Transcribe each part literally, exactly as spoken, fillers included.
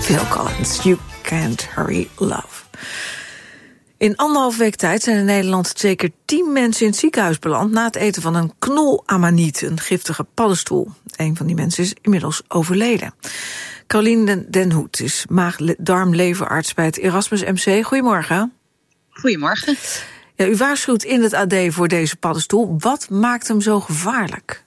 Phil Collins, You Can't Hurry Love. In anderhalf week tijd zijn in Nederland zeker tien mensen in het ziekenhuis beland na het eten van een knolamaniet, een giftige paddenstoel. Een van die mensen is inmiddels overleden. Carolien den, den Hoed is maag-darm-leverarts bij het Erasmus M C. Goedemorgen. Goedemorgen. Ja, u waarschuwt in het A D voor deze paddenstoel. Wat maakt hem zo gevaarlijk?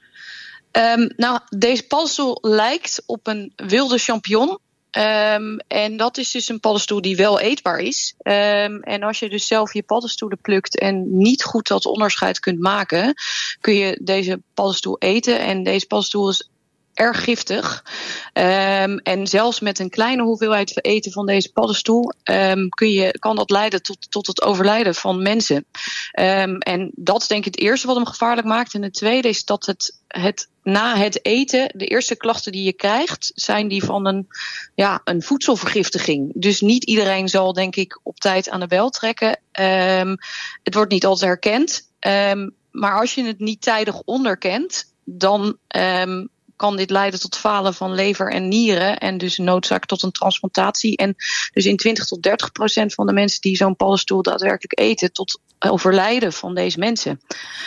Um, nou, deze paddenstoel lijkt op een wilde champignon. Um, en dat is dus een paddenstoel die wel eetbaar is. Um, en als je dus zelf je paddenstoelen plukt en niet goed dat onderscheid kunt maken, kun je deze paddenstoel eten. En deze paddenstoel is erg giftig. Um, en zelfs met een kleine hoeveelheid eten van deze paddenstoel um, kun je, kan dat leiden tot, tot het overlijden van mensen. Um, en dat is denk ik het eerste wat hem gevaarlijk maakt. En het tweede is dat het, het na het eten, de eerste klachten die je krijgt, zijn die van een, ja, een voedselvergiftiging. Dus niet iedereen zal, denk ik, op tijd aan de bel trekken. Um, het wordt niet altijd herkend. Um, maar als je het niet tijdig onderkent, dan um, kan dit leiden tot falen van lever en nieren en dus noodzaak tot een transplantatie. En dus in twintig tot dertig procent van de mensen die zo'n paddenstoel daadwerkelijk eten, tot overlijden van deze mensen.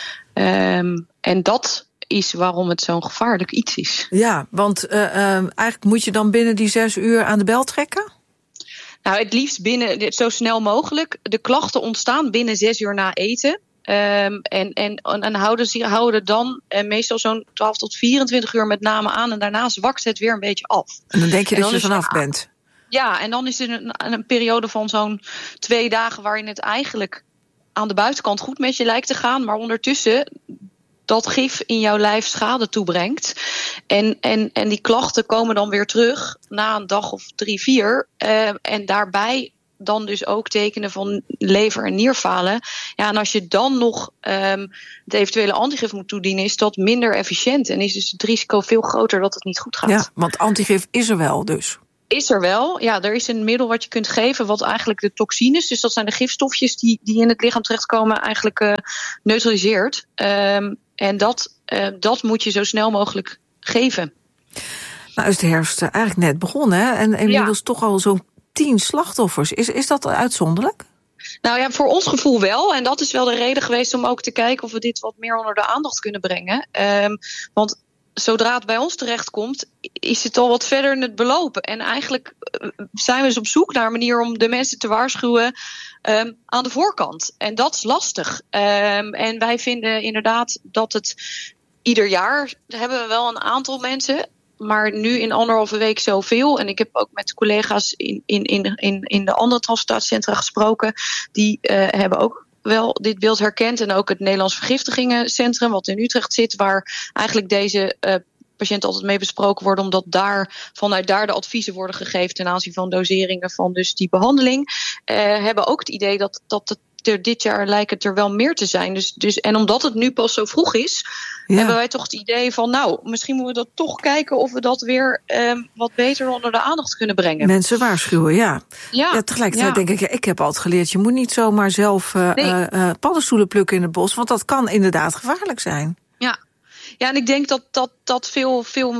Um, en dat is waarom het zo'n gevaarlijk iets is. Ja, want uh, uh, eigenlijk moet je dan binnen die zes uur aan de bel trekken? Nou, het liefst binnen zo snel mogelijk. De klachten ontstaan binnen zes uur na eten. Um, en, en, en houden, ze, houden dan uh, meestal zo'n twaalf tot vierentwintig uur met name aan. En daarna zwakt het weer een beetje af. En dan denk je en dat je er vanaf er, bent? Ja, en dan is er een, een periode van zo'n twee dagen waarin het eigenlijk aan de buitenkant goed met je lijkt te gaan. Maar ondertussen dat gif in jouw lijf schade toebrengt. En, en, en die klachten komen dan weer terug na een dag of drie, vier. Uh, en daarbij dan dus ook tekenen van lever- en nierfalen. Ja, en als je dan nog um, het eventuele antigif moet toedienen, is dat minder efficiënt. En is dus het risico veel groter dat het niet goed gaat. Ja, want antigif is er wel dus. Is er wel. Ja, er is een middel wat je kunt geven wat eigenlijk de toxines, dus dat zijn de gifstofjes die, die in het lichaam terechtkomen, eigenlijk uh, neutraliseert. Um, en dat, uh, dat moet je zo snel mogelijk geven. Nou is de herfst eigenlijk net begonnen, hè? En inmiddels ja. toch al zo'n tien slachtoffers. Is, is dat uitzonderlijk? Nou ja, voor ons gevoel wel. En dat is wel de reden geweest om ook te kijken of we dit wat meer onder de aandacht kunnen brengen. Um, want zodra het bij ons terechtkomt, is het al wat verder in het belopen. En eigenlijk zijn we dus op zoek naar een manier om de mensen te waarschuwen um, aan de voorkant. En dat is lastig. Um, en wij vinden inderdaad dat het ieder jaar hebben we wel een aantal mensen, maar nu in anderhalve week zoveel. En ik heb ook met collega's in, in, in, in, in de andere transplantatiecentra gesproken. Die uh, hebben ook wel dit beeld herkend. En ook het Nederlands Vergiftigingencentrum, wat in Utrecht zit, waar eigenlijk deze uh, patiënten altijd mee besproken worden, omdat daar vanuit daar de adviezen worden gegeven ten aanzien van doseringen van dus die behandeling. Uh, hebben ook het idee dat, dat het er dit jaar lijkt het er wel meer te zijn. Dus, dus, en omdat het nu pas zo vroeg is, ja, hebben wij toch het idee van, nou, misschien moeten we dat toch kijken of we dat weer um, wat beter onder de aandacht kunnen brengen. Mensen waarschuwen, ja. Ja, ja tegelijkertijd ja. denk ik, ja, ik heb altijd geleerd, je moet niet zomaar zelf uh, nee. uh, uh, paddenstoelen plukken in het bos, want dat kan inderdaad gevaarlijk zijn. Ja, ja en ik denk dat, dat, dat veel, veel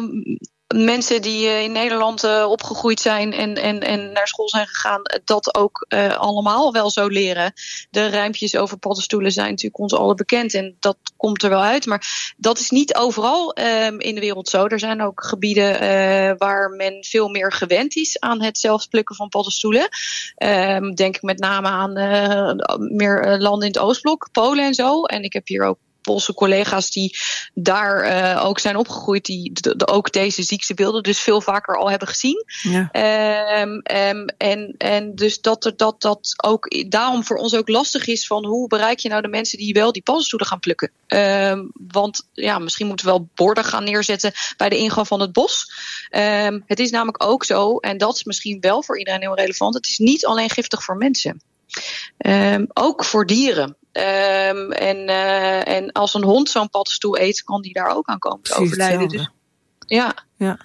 mensen die uh, in Nederland uh, opgegroeid zijn en, en, en naar school zijn gegaan, dat ook uh, allemaal wel zo leren. De rijmpjes over paddenstoelen zijn natuurlijk ons allen bekend en dat komt er wel uit. Maar dat is niet overal um, in de wereld zo. Er zijn ook gebieden uh, waar men veel meer gewend is aan het zelf plukken van paddenstoelen. Um, denk ik met name aan uh, meer uh, landen in het Oostblok, Polen en zo. En ik heb hier ook Poolse collega's die daar uh, ook zijn opgegroeid, die de, de, ook deze ziektebeelden dus veel vaker al hebben gezien. Ja. Um, um, en, en dus dat, dat dat ook daarom voor ons ook lastig is van hoe bereik je nou de mensen die wel die paddenstoelen gaan plukken. Um, want ja, misschien moeten we wel borden gaan neerzetten bij de ingang van het bos. Um, het is namelijk ook zo, en dat is misschien wel voor iedereen heel relevant, het is niet alleen giftig voor mensen. Um, ook voor dieren. Um, en, uh, en als een hond zo'n paddenstoel eet, kan die daar ook aan komen te overlijden. Dus, ja. ja.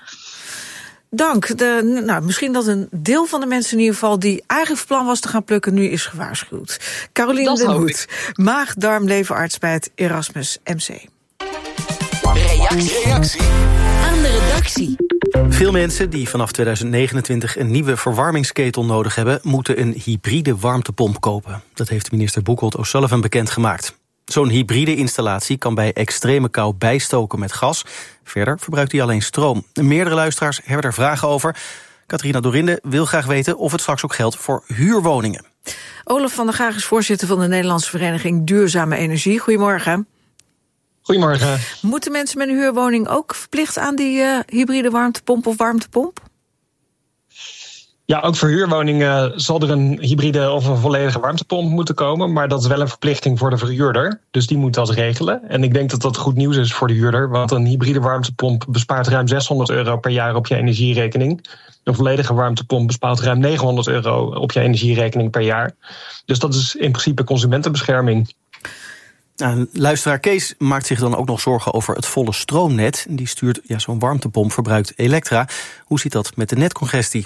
Dank. De, nou, misschien dat een deel van de mensen in ieder geval die eigenlijk van plan was te gaan plukken, nu is gewaarschuwd. Carolien den Hoed, maag-darm-leverarts bij het Erasmus M C. Reactie. Reactie aan de redactie. Veel mensen die vanaf tweeduizend negenentwintig een nieuwe verwarmingsketel nodig hebben, moeten een hybride warmtepomp kopen. Dat heeft minister Boekholt O'Sullivan bekendgemaakt. Zo'n hybride installatie kan bij extreme kou bijstoken met gas. Verder verbruikt hij alleen stroom. Meerdere luisteraars hebben er vragen over. Catharina Dorinde wil graag weten of het straks ook geldt voor huurwoningen. Olaf van der Gaag is voorzitter van de Nederlandse Vereniging Duurzame Energie. Goedemorgen. Goedemorgen. Moeten mensen met een huurwoning ook verplicht aan die uh, hybride warmtepomp of warmtepomp? Ja, ook voor huurwoningen zal er een hybride of een volledige warmtepomp moeten komen. Maar dat is wel een verplichting voor de verhuurder. Dus die moet dat regelen. En ik denk dat dat goed nieuws is voor de huurder. Want een hybride warmtepomp bespaart ruim zeshonderd euro per jaar op je energierekening. Een volledige warmtepomp bespaart ruim negenhonderd euro op je energierekening per jaar. Dus dat is in principe consumentenbescherming. Nou, luisteraar Kees maakt zich dan ook nog zorgen over het volle stroomnet. Die stuurt, ja, zo'n warmtepomp verbruikt elektra. Hoe zit dat met de netcongestie?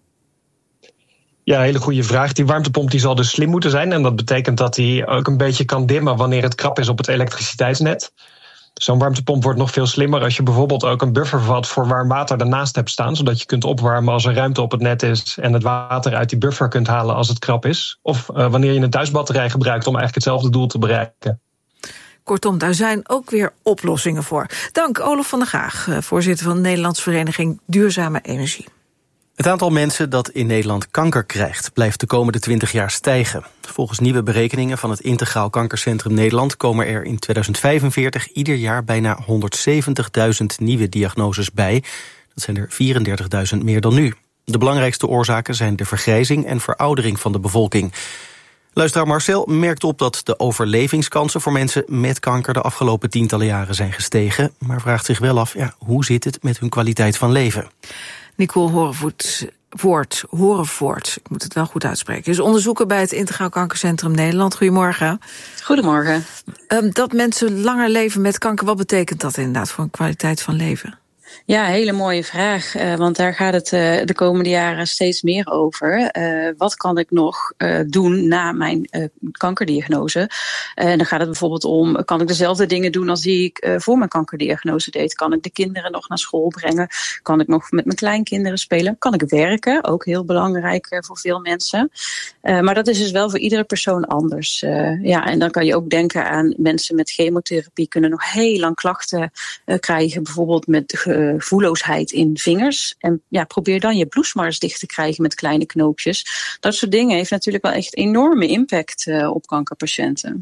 Ja, hele goede vraag. Die warmtepomp die zal dus slim moeten zijn. En dat betekent dat hij ook een beetje kan dimmen wanneer het krap is op het elektriciteitsnet. Zo'n warmtepomp wordt nog veel slimmer als je bijvoorbeeld ook een buffervat voor warm water daarnaast hebt staan. Zodat je kunt opwarmen als er ruimte op het net is en het water uit die buffer kunt halen als het krap is. Of uh, wanneer je een thuisbatterij gebruikt om eigenlijk hetzelfde doel te bereiken. Kortom, daar zijn ook weer oplossingen voor. Dank Olaf van der Gaag, voorzitter van de Nederlandse Vereniging Duurzame Energie. Het aantal mensen dat in Nederland kanker krijgt blijft de komende twintig jaar stijgen. Volgens nieuwe berekeningen van het Integraal Kankercentrum Nederland komen er in tweeduizend vijfenveertig ieder jaar bijna honderdzeventigduizend nieuwe diagnoses bij. Dat zijn er vierendertigduizend meer dan nu. De belangrijkste oorzaken zijn de vergrijzing en veroudering van de bevolking. Luisteraar Marcel merkt op dat de overlevingskansen voor mensen met kanker de afgelopen tientallen jaren zijn gestegen, maar vraagt zich wel af, ja, hoe zit het met hun kwaliteit van leven? Nicole Horevoort, Voort, Horevoort, ik moet het wel goed uitspreken, is onderzoeker bij het Integraal Kankercentrum Nederland. Goedemorgen. Goedemorgen. Um, dat mensen langer leven met kanker, wat betekent dat inderdaad voor een kwaliteit van leven? Ja, hele mooie vraag, uh, want daar gaat het uh, de komende jaren steeds meer over. Uh, wat kan ik nog uh, doen na mijn uh, kankerdiagnose? Uh, en dan gaat het bijvoorbeeld om, kan ik dezelfde dingen doen als die ik uh, voor mijn kankerdiagnose deed? Kan ik de kinderen nog naar school brengen? Kan ik nog met mijn kleinkinderen spelen? Kan ik werken? Ook heel belangrijk uh, voor veel mensen. Uh, maar dat is dus wel voor iedere persoon anders. Uh, ja, en dan kan je ook denken aan mensen met chemotherapie kunnen nog heel lang klachten uh, krijgen, bijvoorbeeld met uh, voelloosheid in vingers. En ja, probeer dan je bloedmars dicht te krijgen met kleine knoopjes. Dat soort dingen heeft natuurlijk wel echt enorme impact uh, op kankerpatiënten.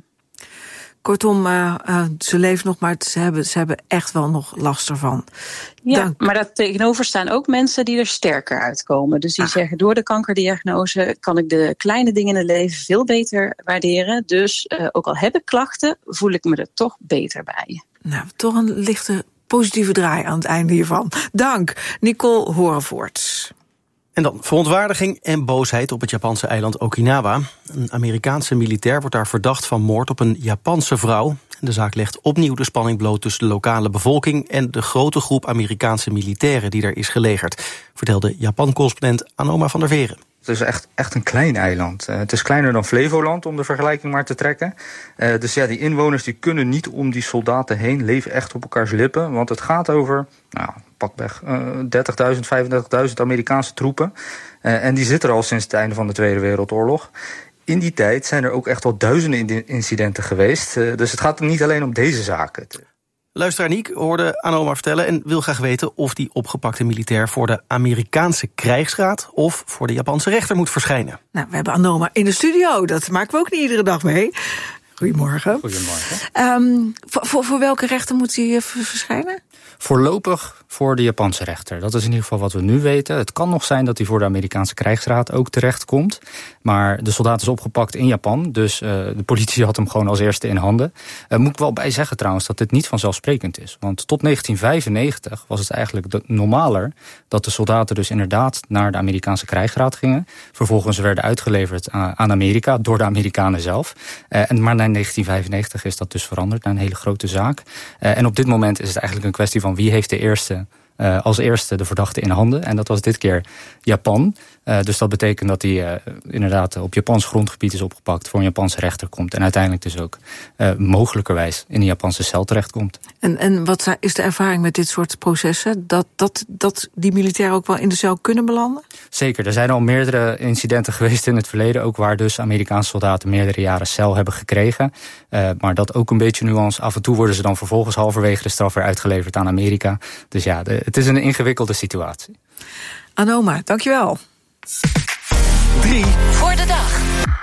Kortom, uh, uh, ze leven nog, maar ze hebben, ze hebben echt wel nog last ervan. Ja, Dank. maar daar tegenover staan ook mensen die er sterker uitkomen. Dus die ah. zeggen, door de kankerdiagnose kan ik de kleine dingen in het leven veel beter waarderen. Dus uh, ook al heb ik klachten, voel ik me er toch beter bij. Nou, toch een lichte positieve draai aan het einde hiervan. Dank, Nicole Horevoort. En dan verontwaardiging en boosheid op het Japanse eiland Okinawa. Een Amerikaanse militair wordt daar verdacht van moord op een Japanse vrouw. De zaak legt opnieuw de spanning bloot tussen de lokale bevolking en de grote groep Amerikaanse militairen die daar is gelegerd, vertelde Japan-correspondent Anoma van der Veren. Het is echt, echt een klein eiland. Uh, het is kleiner dan Flevoland, om de vergelijking maar te trekken. Uh, dus ja, die inwoners die kunnen niet om die soldaten heen, leven echt op elkaars lippen. Want het gaat over, nou, pakweg uh, dertigduizend, vijfendertigduizend Amerikaanse troepen. Uh, en die zitten er al sinds het einde van de Tweede Wereldoorlog. In die tijd zijn er ook echt wel duizenden incidenten geweest. Uh, dus het gaat niet alleen om deze zaken. Luisteraar Niek hoorde Anoma vertellen en wil graag weten of die opgepakte militair voor de Amerikaanse krijgsraad of voor de Japanse rechter moet verschijnen. Nou, we hebben Anoma in de studio, dat maken we ook niet iedere dag mee. Goedemorgen. Goedemorgen. Um, voor, voor, voor welke rechter moet hij verschijnen? Voorlopig voor de Japanse rechter. Dat is in ieder geval wat we nu weten. Het kan nog zijn dat hij voor de Amerikaanse krijgsraad ook terechtkomt. Maar de soldaat is opgepakt in Japan. Dus uh, de politie had hem gewoon als eerste in handen. Uh, moet ik wel bij zeggen trouwens dat dit niet vanzelfsprekend is. Want tot negentien vijfennegentig was het eigenlijk de, normaler dat de soldaten dus inderdaad naar de Amerikaanse krijgsraad gingen. Vervolgens werden uitgeleverd aan, aan Amerika door de Amerikanen zelf. Uh, en, maar na negentien vijfennegentig is dat dus veranderd naar een hele grote zaak. Uh, en op dit moment is het eigenlijk een kwestie van wie heeft de eerste uh, als eerste de verdachte in handen. En dat was dit keer Japan. Uh, dus dat betekent dat hij uh, inderdaad op Japans grondgebied is opgepakt, voor een Japanse rechter komt en uiteindelijk dus ook uh, mogelijkerwijs in een Japanse cel terechtkomt. En, en wat is de ervaring met dit soort processen? Dat, dat, dat die militairen ook wel in de cel kunnen belanden? Zeker, er zijn al meerdere incidenten geweest in het verleden, ook waar dus Amerikaanse soldaten meerdere jaren cel hebben gekregen. Uh, maar dat ook een beetje nuance. Af en toe worden ze dan vervolgens halverwege de straf weer uitgeleverd aan Amerika. Dus ja, de, het is een ingewikkelde situatie. Anoma, dankjewel. Drie voor de dag.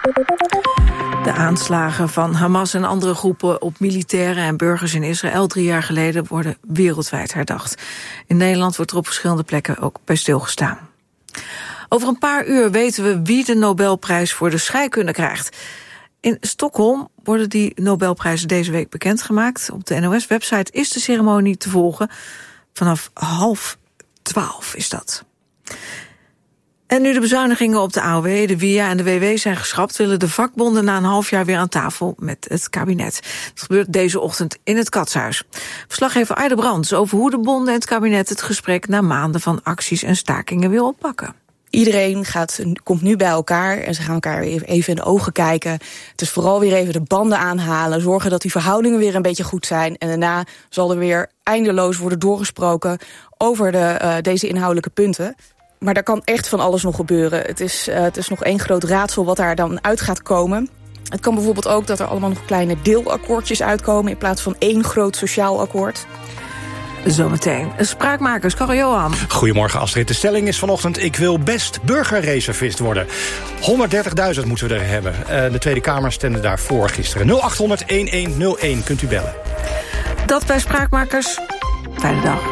De aanslagen van Hamas en andere groepen op militairen en burgers in Israël drie jaar geleden worden wereldwijd herdacht. In Nederland wordt er op verschillende plekken ook bij stilgestaan. Over een paar uur weten we wie de Nobelprijs voor de scheikunde krijgt. In Stockholm worden die Nobelprijzen deze week bekendgemaakt. Op de N O S-website is de ceremonie te volgen. Vanaf half twaalf is dat. En nu de bezuinigingen op de A O W, de W I A en de W W zijn geschrapt, willen de vakbonden na een half jaar weer aan tafel met het kabinet. Dat gebeurt deze ochtend in het Katshuis. Verslaggever Aida Brands over hoe de bonden en het kabinet het gesprek na maanden van acties en stakingen wil oppakken. Iedereen gaat, komt nu bij elkaar en ze gaan elkaar even in de ogen kijken. Het is vooral weer even de banden aanhalen, zorgen dat die verhoudingen weer een beetje goed zijn. En daarna zal er weer eindeloos worden doorgesproken over de, uh, deze inhoudelijke punten. Maar daar kan echt van alles nog gebeuren. Het is, uh, het is nog één groot raadsel wat daar dan uit gaat komen. Het kan bijvoorbeeld ook dat er allemaal nog kleine deelakkoordjes uitkomen in plaats van één groot sociaal akkoord. Zometeen. Spraakmakers, Karel Johan. Goedemorgen Astrid. De stelling is vanochtend: ik wil best burgerreservist worden. honderddertigduizend moeten we er hebben. Uh, de Tweede Kamer stemde daarvoor gisteren. nul acht honderd elf nul een kunt u bellen. Dat bij Spraakmakers. Fijne dag.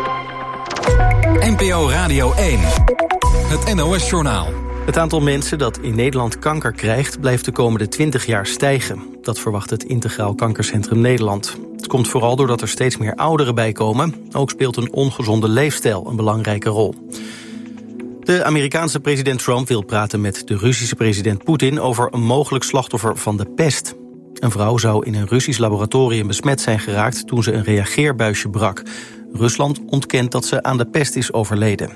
N P O Radio één. Het N O S-journaal. Het aantal mensen dat in Nederland kanker krijgt blijft de komende twintig jaar stijgen. Dat verwacht het Integraal Kankercentrum Nederland. Het komt vooral doordat er steeds meer ouderen bijkomen. Ook speelt een ongezonde leefstijl een belangrijke rol. De Amerikaanse president Trump wil praten met de Russische president Poetin over een mogelijk slachtoffer van de pest. Een vrouw zou in een Russisch laboratorium besmet zijn geraakt toen ze een reageerbuisje brak. Rusland ontkent dat ze aan de pest is overleden.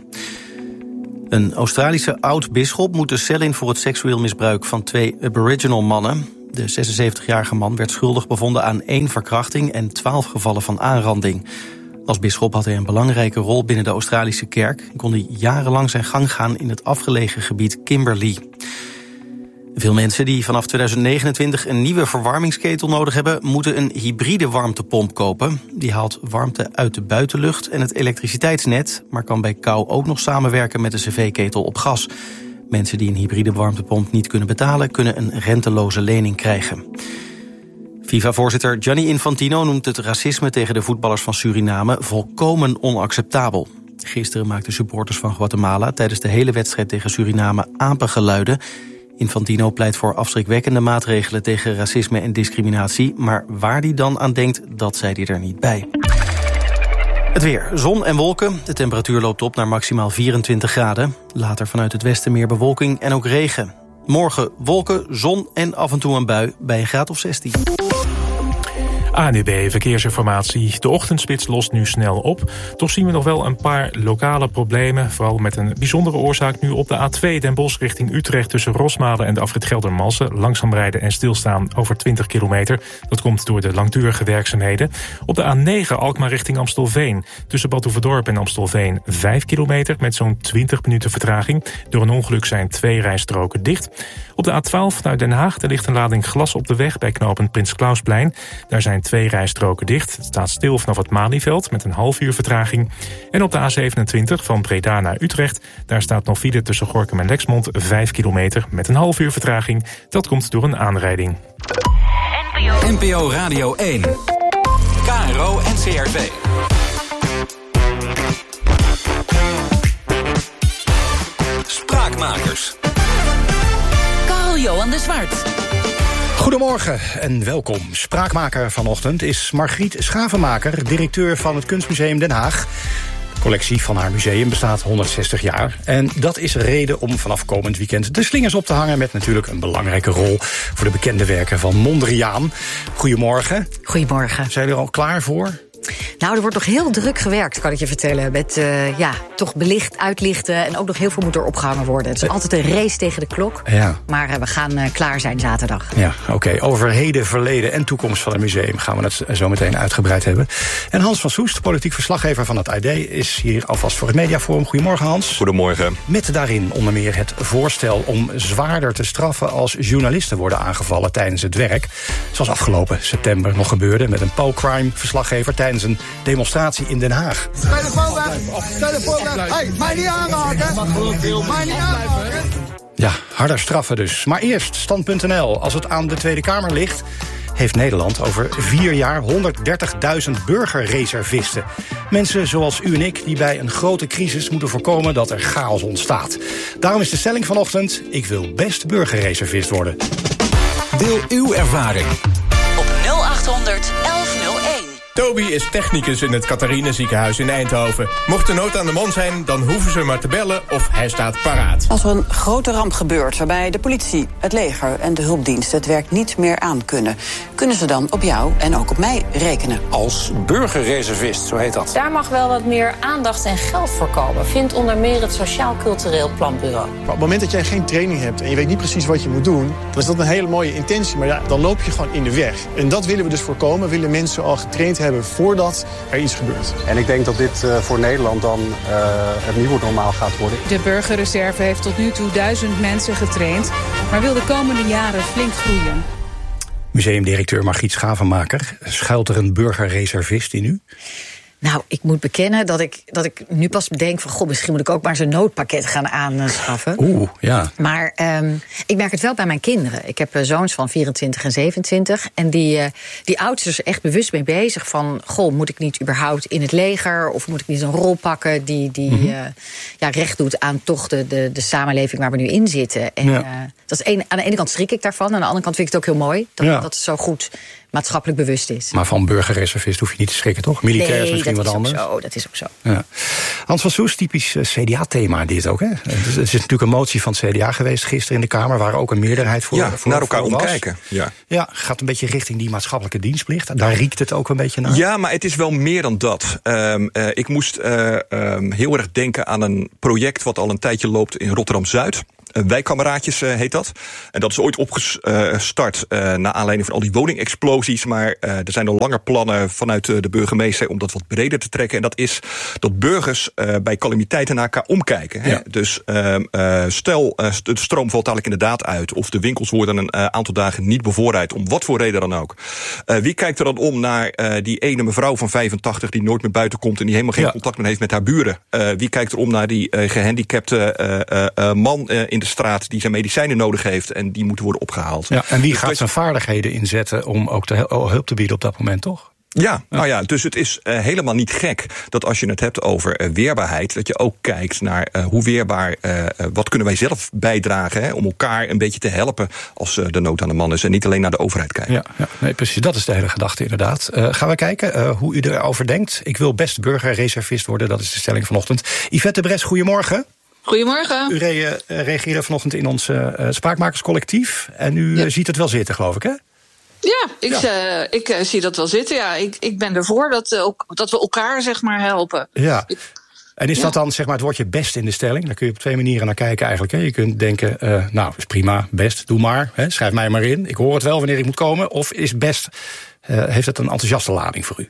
Een Australische oud-bisschop moet de cel in voor het seksueel misbruik van twee Aboriginal mannen. De zesenzeventigjarige man werd schuldig bevonden aan één verkrachting en twaalf gevallen van aanranding. Als bisschop had hij een belangrijke rol binnen de Australische kerk en kon hij jarenlang zijn gang gaan in het afgelegen gebied Kimberley. Veel mensen die vanaf tweeduizend negenentwintig een nieuwe verwarmingsketel nodig hebben, moeten een hybride warmtepomp kopen. Die haalt warmte uit de buitenlucht en het elektriciteitsnet, maar kan bij kou ook nog samenwerken met de cv-ketel op gas. Mensen die een hybride warmtepomp niet kunnen betalen, kunnen een renteloze lening krijgen. FIFA-voorzitter Gianni Infantino noemt het racisme tegen de voetballers van Suriname volkomen onacceptabel. Gisteren maakten supporters van Guatemala tijdens de hele wedstrijd tegen Suriname apengeluiden. Infantino pleit voor afschrikwekkende maatregelen tegen racisme en discriminatie, maar waar hij dan aan denkt, dat zei hij er niet bij. Het weer. Zon en wolken. De temperatuur loopt op naar maximaal vierentwintig graden. Later vanuit het westen meer bewolking en ook regen. Morgen wolken, zon en af en toe een bui bij een graad of zestien. A N U B Verkeersinformatie. De ochtendspits lost nu snel op. Toch zien we nog wel een paar lokale problemen. Vooral met een bijzondere oorzaak nu op de A twee Den Bosch richting Utrecht tussen Rosmalen en de afrit Geldermalsen. Langzaam rijden en stilstaan over twintig kilometer. Dat komt door de langdurige werkzaamheden. Op de A negen Alkmaar richting Amstelveen. Tussen Bad Hoeverdorp en Amstelveen vijf kilometer met zo'n twintig minuten vertraging. Door een ongeluk zijn twee rijstroken dicht. Op de A twaalf vanuit Den Haag er ligt een lading glas op de weg bij knooppunt Prins Klausplein. Daar zijn twee rijstroken dicht. Het staat stil vanaf het Malieveld met een half uur vertraging. En op de A zevenentwintig van Breda naar Utrecht, daar staat nog file tussen Gorinchem en Lexmond vijf kilometer met een half uur vertraging. Dat komt door een aanrijding. N P O Radio één. K R O N C R V. Spraakmakers. Karel-Johan de Zwart. Goedemorgen en welkom. Spraakmaker vanochtend is Margriet Schavenmaker, directeur van het Kunstmuseum Den Haag. De collectie van haar museum bestaat honderdzestig jaar. En dat is reden om vanaf komend weekend de slingers op te hangen, met natuurlijk een belangrijke rol voor de bekende werken van Mondriaan. Goedemorgen. Goedemorgen. Zijn jullie er al klaar voor? Nou, er wordt nog heel druk gewerkt, kan ik je vertellen. Met uh, ja, toch belicht, uitlichten en ook nog heel veel moet er opgehangen worden. Het is altijd een race tegen de klok. Ja. Maar uh, we gaan uh, klaar zijn zaterdag. Ja, oké. Okay. Over heden, verleden en toekomst van het museum gaan we het zo meteen uitgebreid hebben. En Hans van Soest, politiek verslaggever van het I D, is hier alvast voor het Mediaforum. Goedemorgen, Hans. Goedemorgen. Met daarin onder meer het voorstel om zwaarder te straffen als journalisten worden aangevallen tijdens het werk. Zoals afgelopen september nog gebeurde met een Pocrime-verslaggever tijdens een demonstratie in Den Haag. Telefoon weg! Telefoon weg! Hey, mij niet aanraken! Mij niet aanraken! Ja, harder straffen dus. Maar eerst stand punt n l. Als het aan de Tweede Kamer ligt, heeft Nederland over vier jaar honderddertigduizend burgerreservisten. Mensen zoals u en ik die bij een grote crisis moeten voorkomen dat er chaos ontstaat. Daarom is de stelling vanochtend: ik wil best burgerreservist worden. Deel uw ervaring op nul achthonderd elf nul één. Toby is technicus in het Catharina ziekenhuis in Eindhoven. Mocht er nood aan de man zijn, dan hoeven ze maar te bellen of hij staat paraat. Als er een grote ramp gebeurt waarbij de politie, het leger en de hulpdiensten het werk niet meer aan kunnen, kunnen ze dan op jou en ook op mij rekenen? Als burgerreservist, zo heet dat. Daar mag wel wat meer aandacht en geld voor komen, vindt onder meer het Sociaal Cultureel Planbureau. Maar op het moment dat jij geen training hebt en je weet niet precies wat je moet doen, dan is dat een hele mooie intentie, maar ja, dan loop je gewoon in de weg. En dat willen we dus voorkomen, willen mensen al getraind hebben hebben voordat er iets gebeurt. En ik denk dat dit uh, voor Nederland dan uh, het nieuwe normaal gaat worden. De burgerreserve heeft tot nu toe duizend mensen getraind, maar wil de komende jaren flink groeien. Museumdirecteur Margriet Schavenmaker, schuilt er een burgerreservist in u? Nou, ik moet bekennen dat ik, dat ik nu pas denk van, goh, misschien moet ik ook maar zo'n noodpakket gaan aanschaffen. Oeh, ja. Maar um, ik merk het wel bij mijn kinderen. Ik heb uh, zoons van vierentwintig en zevenentwintig. En die, uh, die ouders er echt bewust mee bezig van, goh, moet ik niet überhaupt in het leger? Of moet ik niet een rol pakken die, die mm-hmm. uh, ja, recht doet aan toch de, de, de samenleving waar we nu in zitten? En ja. uh, dat is een, aan de ene kant schrik ik daarvan. Aan de andere kant vind ik het ook heel mooi dat, ja. dat het zo goed maatschappelijk bewust is. Maar van burgerreservist hoef je niet te schrikken, toch? Militair nee, is misschien wat anders. Zo, dat is ook zo. Ja. Hans van Soest, typisch C D A-thema dit ook, hè? Het is, het is natuurlijk een motie van het C D A geweest gisteren in de Kamer, waar ook een meerderheid voor, ja, voor naar elkaar voor was. omkijken. Ja. ja, gaat een beetje richting die maatschappelijke dienstplicht. Daar riekt het ook een beetje naar. Ja, maar het is wel meer dan dat. Um, uh, ik moest uh, um, heel erg denken aan een project wat al een tijdje loopt in Rotterdam-Zuid. Wijkkameraadjes uh, heet dat. En dat is ooit opgestart uh, naar aanleiding van al die woningexplosies. Maar uh, er zijn al langer plannen vanuit uh, de burgemeester om dat wat breder te trekken. En dat is dat burgers uh, bij calamiteiten naar elkaar omkijken. Hè? Ja. Dus uh, uh, stel, uh, de stroom valt dadelijk inderdaad uit. Of de winkels worden een uh, aantal dagen niet bevoorraad. Om wat voor reden dan ook. Uh, wie kijkt er dan om naar uh, die ene mevrouw van vijfentachtig die nooit meer buiten komt en die helemaal geen ja. contact meer heeft met haar buren? Uh, wie kijkt er om naar die uh, gehandicapte uh, uh, uh, man uh, in de straat die zijn medicijnen nodig heeft en die moeten worden opgehaald. Ja, en wie dus gaat zijn vaardigheden inzetten om ook te hulp te bieden op dat moment, toch? Ja, ja. nou ja, dus het is uh, helemaal niet gek dat als je het hebt over uh, weerbaarheid, dat je ook kijkt naar uh, hoe weerbaar, uh, wat kunnen wij zelf bijdragen, hè, om elkaar een beetje te helpen als uh, de nood aan de man is en niet alleen naar de overheid kijken. Ja, ja nee, precies, dat is de hele gedachte inderdaad. Uh, gaan we kijken uh, hoe u erover denkt. Ik wil best burgerreservist worden, dat is de stelling vanochtend. Yvette de Bres, goedemorgen. Goedemorgen. U re- uh, reageerde vanochtend in ons uh, spraakmakerscollectief en u ja. uh, ziet het wel zitten, geloof ik, hè? Ja, ik, ja. Uh, ik uh, zie dat wel zitten. Ja, ik, ik ben ervoor dat, uh, dat we elkaar zeg maar helpen. Ja. Ik, en is ja. dat dan zeg maar het woordje best in de stelling? Daar kun je op twee manieren naar kijken eigenlijk. Hè? Je kunt denken, uh, nou, is prima, best, doe maar. Hè? Schrijf mij maar in. Ik hoor het wel wanneer ik moet komen. Of is best, uh, heeft het een enthousiaste lading voor u?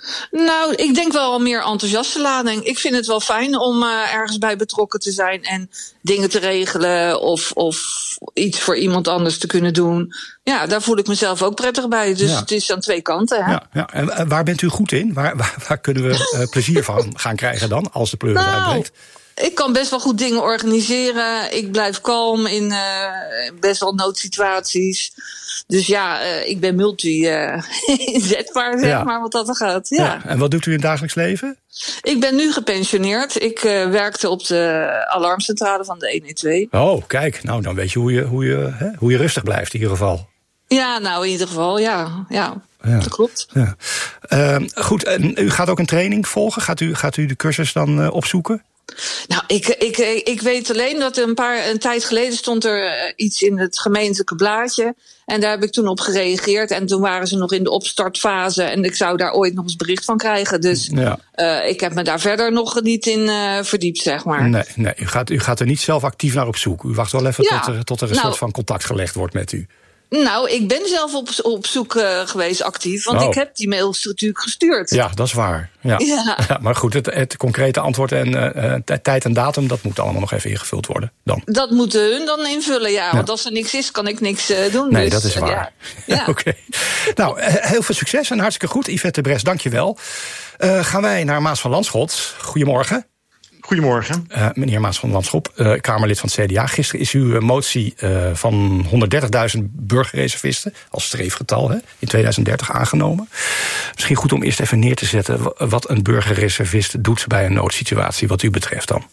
Nou, ik denk wel meer enthousiaste lading. Ik vind het wel fijn om uh, ergens bij betrokken te zijn en dingen te regelen of, of iets voor iemand anders te kunnen doen. Ja, daar voel ik mezelf ook prettig bij. Dus ja. het is aan twee kanten. Hè? Ja, ja. En uh, waar bent u goed in? Waar, waar, waar kunnen we uh, plezier van gaan krijgen dan, als de pleuris nou, uitbreekt? Ik kan best wel goed dingen organiseren. Ik blijf kalm in uh, best wel noodsituaties. Dus ja, uh, ik ben multi-inzetbaar, uh, zeg ja. maar, wat dat er gaat. Ja. Ja. En wat doet u in het dagelijks leven? Ik ben nu gepensioneerd. Ik uh, werkte op de alarmcentrale van de honderdtwaalf. Oh, kijk. Nou, dan weet je hoe je, hoe je, hè, hoe je rustig blijft in ieder geval. Ja, nou, in ieder geval, ja. Ja, ja. Dat klopt. Ja. Uh, goed, en u gaat ook een training volgen? Gaat u, gaat u de cursus dan uh, opzoeken? Nou, ik, ik, ik weet alleen dat een paar een tijd geleden stond er iets in het gemeentelijke blaadje. En daar heb ik toen op gereageerd. En toen waren ze nog in de opstartfase. En ik zou daar ooit nog eens bericht van krijgen. Dus ja. uh, ik heb me daar verder nog niet in uh, verdiept, zeg maar. Nee, nee u, gaat, u gaat er niet zelf actief naar op zoek. U wacht wel even ja. tot, er, tot er een nou, soort van contact gelegd wordt met u. Nou, ik ben zelf op, op zoek uh, geweest actief. Want oh. ik heb die mails natuurlijk gestuurd. Ja, dat is waar. Ja. Ja. Ja, maar goed, het, het concrete antwoord en uh, tijd en datum, dat moet allemaal nog even ingevuld worden dan. Dat moeten hun dan invullen, ja. Want ja. als er niks is, kan ik niks uh, doen. Nee, dus, dat is waar. Uh, ja. Ja. Oké. Okay. Nou, heel veel succes en hartstikke goed. Yvette de Bres, dank je wel. Uh, gaan wij naar Maas van Landschot. Goedemorgen. Goedemorgen. Uh, meneer Maas van Landschot, uh, Kamerlid van het C D A. Gisteren is uw motie uh, van honderddertigduizend burgerreservisten, als streefgetal, hè, in tweeduizend dertig aangenomen. Misschien goed om eerst even neer te zetten wat een burgerreservist doet bij een noodsituatie, wat u betreft dan.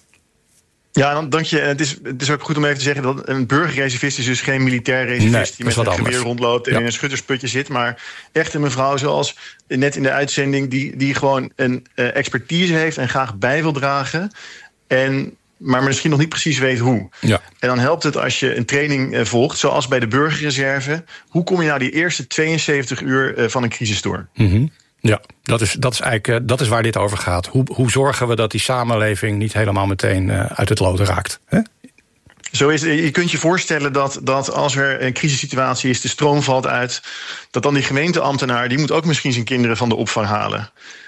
Ja, dan dank je. Het is, het is ook goed om even te zeggen dat een burgerreservist is dus geen militair reservist nee, die met een geweer rondloopt en ja. in een schuttersputje zit, maar echt een mevrouw zoals net in de uitzending die, die gewoon een uh, expertise heeft en graag bij wil dragen. En maar misschien nog niet precies weet hoe. Ja. En dan helpt het als je een training uh, volgt, zoals bij de burgerreserve. Hoe kom je nou die eerste tweeënzeventig uur uh, van een crisis door? Mm-hmm. Ja, dat is, dat is eigenlijk dat is waar dit over gaat. Hoe, hoe zorgen we dat die samenleving niet helemaal meteen uh, uit het lood raakt? Hè? Zo is, je kunt je voorstellen dat, dat als er een crisissituatie is, de stroom valt uit, dat dan die gemeenteambtenaar, die moet ook misschien zijn kinderen van de opvang halen.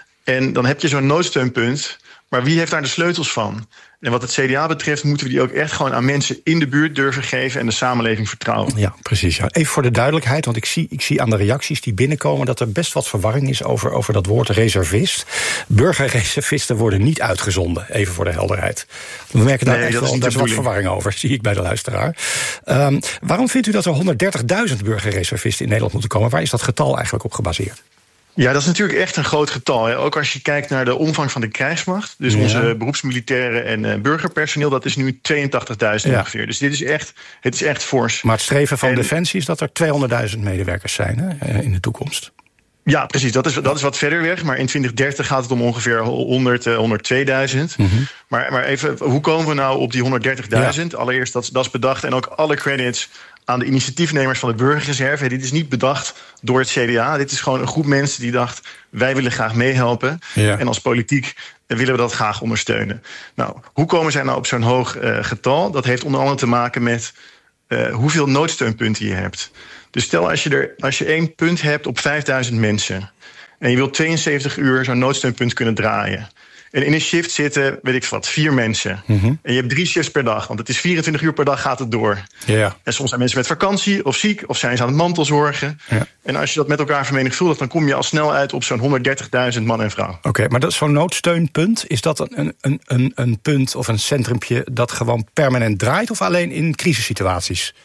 En dan heb je zo'n noodsteunpunt, maar wie heeft daar de sleutels van? En wat het C D A betreft moeten we die ook echt gewoon aan mensen in de buurt durven geven en de samenleving vertrouwen. Ja, precies. Ja. Even voor de duidelijkheid, want ik zie, ik zie aan de reacties die binnenkomen dat er best wat verwarring is over, over dat woord reservist. Burgerreservisten worden niet uitgezonden, even voor de helderheid. We merken daar nee, echt wel, daar is wat verwarring over, zie ik bij de luisteraar. Um, waarom vindt u dat er honderddertigduizend burgerreservisten in Nederland moeten komen? Waar is dat getal eigenlijk op gebaseerd? Ja, dat is natuurlijk echt een groot getal. Hè. Ook als je kijkt naar de omvang van de krijgsmacht. Dus ja. onze beroepsmilitairen en uh, burgerpersoneel, dat is nu tweeëntachtigduizend ja. ongeveer. Dus dit is echt, het is echt fors. Maar het streven van en, Defensie is dat er tweehonderdduizend medewerkers zijn, hè, in de toekomst. Ja, precies. Dat is, dat is wat verder weg. Maar in twintig dertig gaat het om ongeveer honderd, honderdtweeduizend. Mm-hmm. Maar, maar even, hoe komen we nou op die honderddertigduizend? Ja. Allereerst, dat, dat is bedacht. En ook alle credits aan de initiatiefnemers van de burgerreserve. Dit is niet bedacht door het C D A. Dit is gewoon een groep mensen die dacht, wij willen graag meehelpen. Ja. En als politiek willen we dat graag ondersteunen. Nou, hoe komen zij nou op zo'n hoog uh, getal? Dat heeft onder andere te maken met uh, hoeveel noodsteunpunten je hebt. Dus stel als je, er, als je één punt hebt op vijfduizend mensen en je wilt tweeënzeventig uur zo'n noodsteunpunt kunnen draaien. En in een shift zitten, weet ik wat, vier mensen. Mm-hmm. En je hebt drie shifts per dag, want het is vierentwintig uur per dag gaat het door. Yeah. En soms zijn mensen met vakantie of ziek of zijn ze aan het mantelzorgen. Yeah. En als je dat met elkaar vermenigvuldigt, dan kom je al snel uit op zo'n honderddertigduizend man en vrouw. Oké, okay, maar dat is zo'n noodsteunpunt. Is dat een, een, een, een punt of een centrumpje dat gewoon permanent draait of alleen in crisissituaties?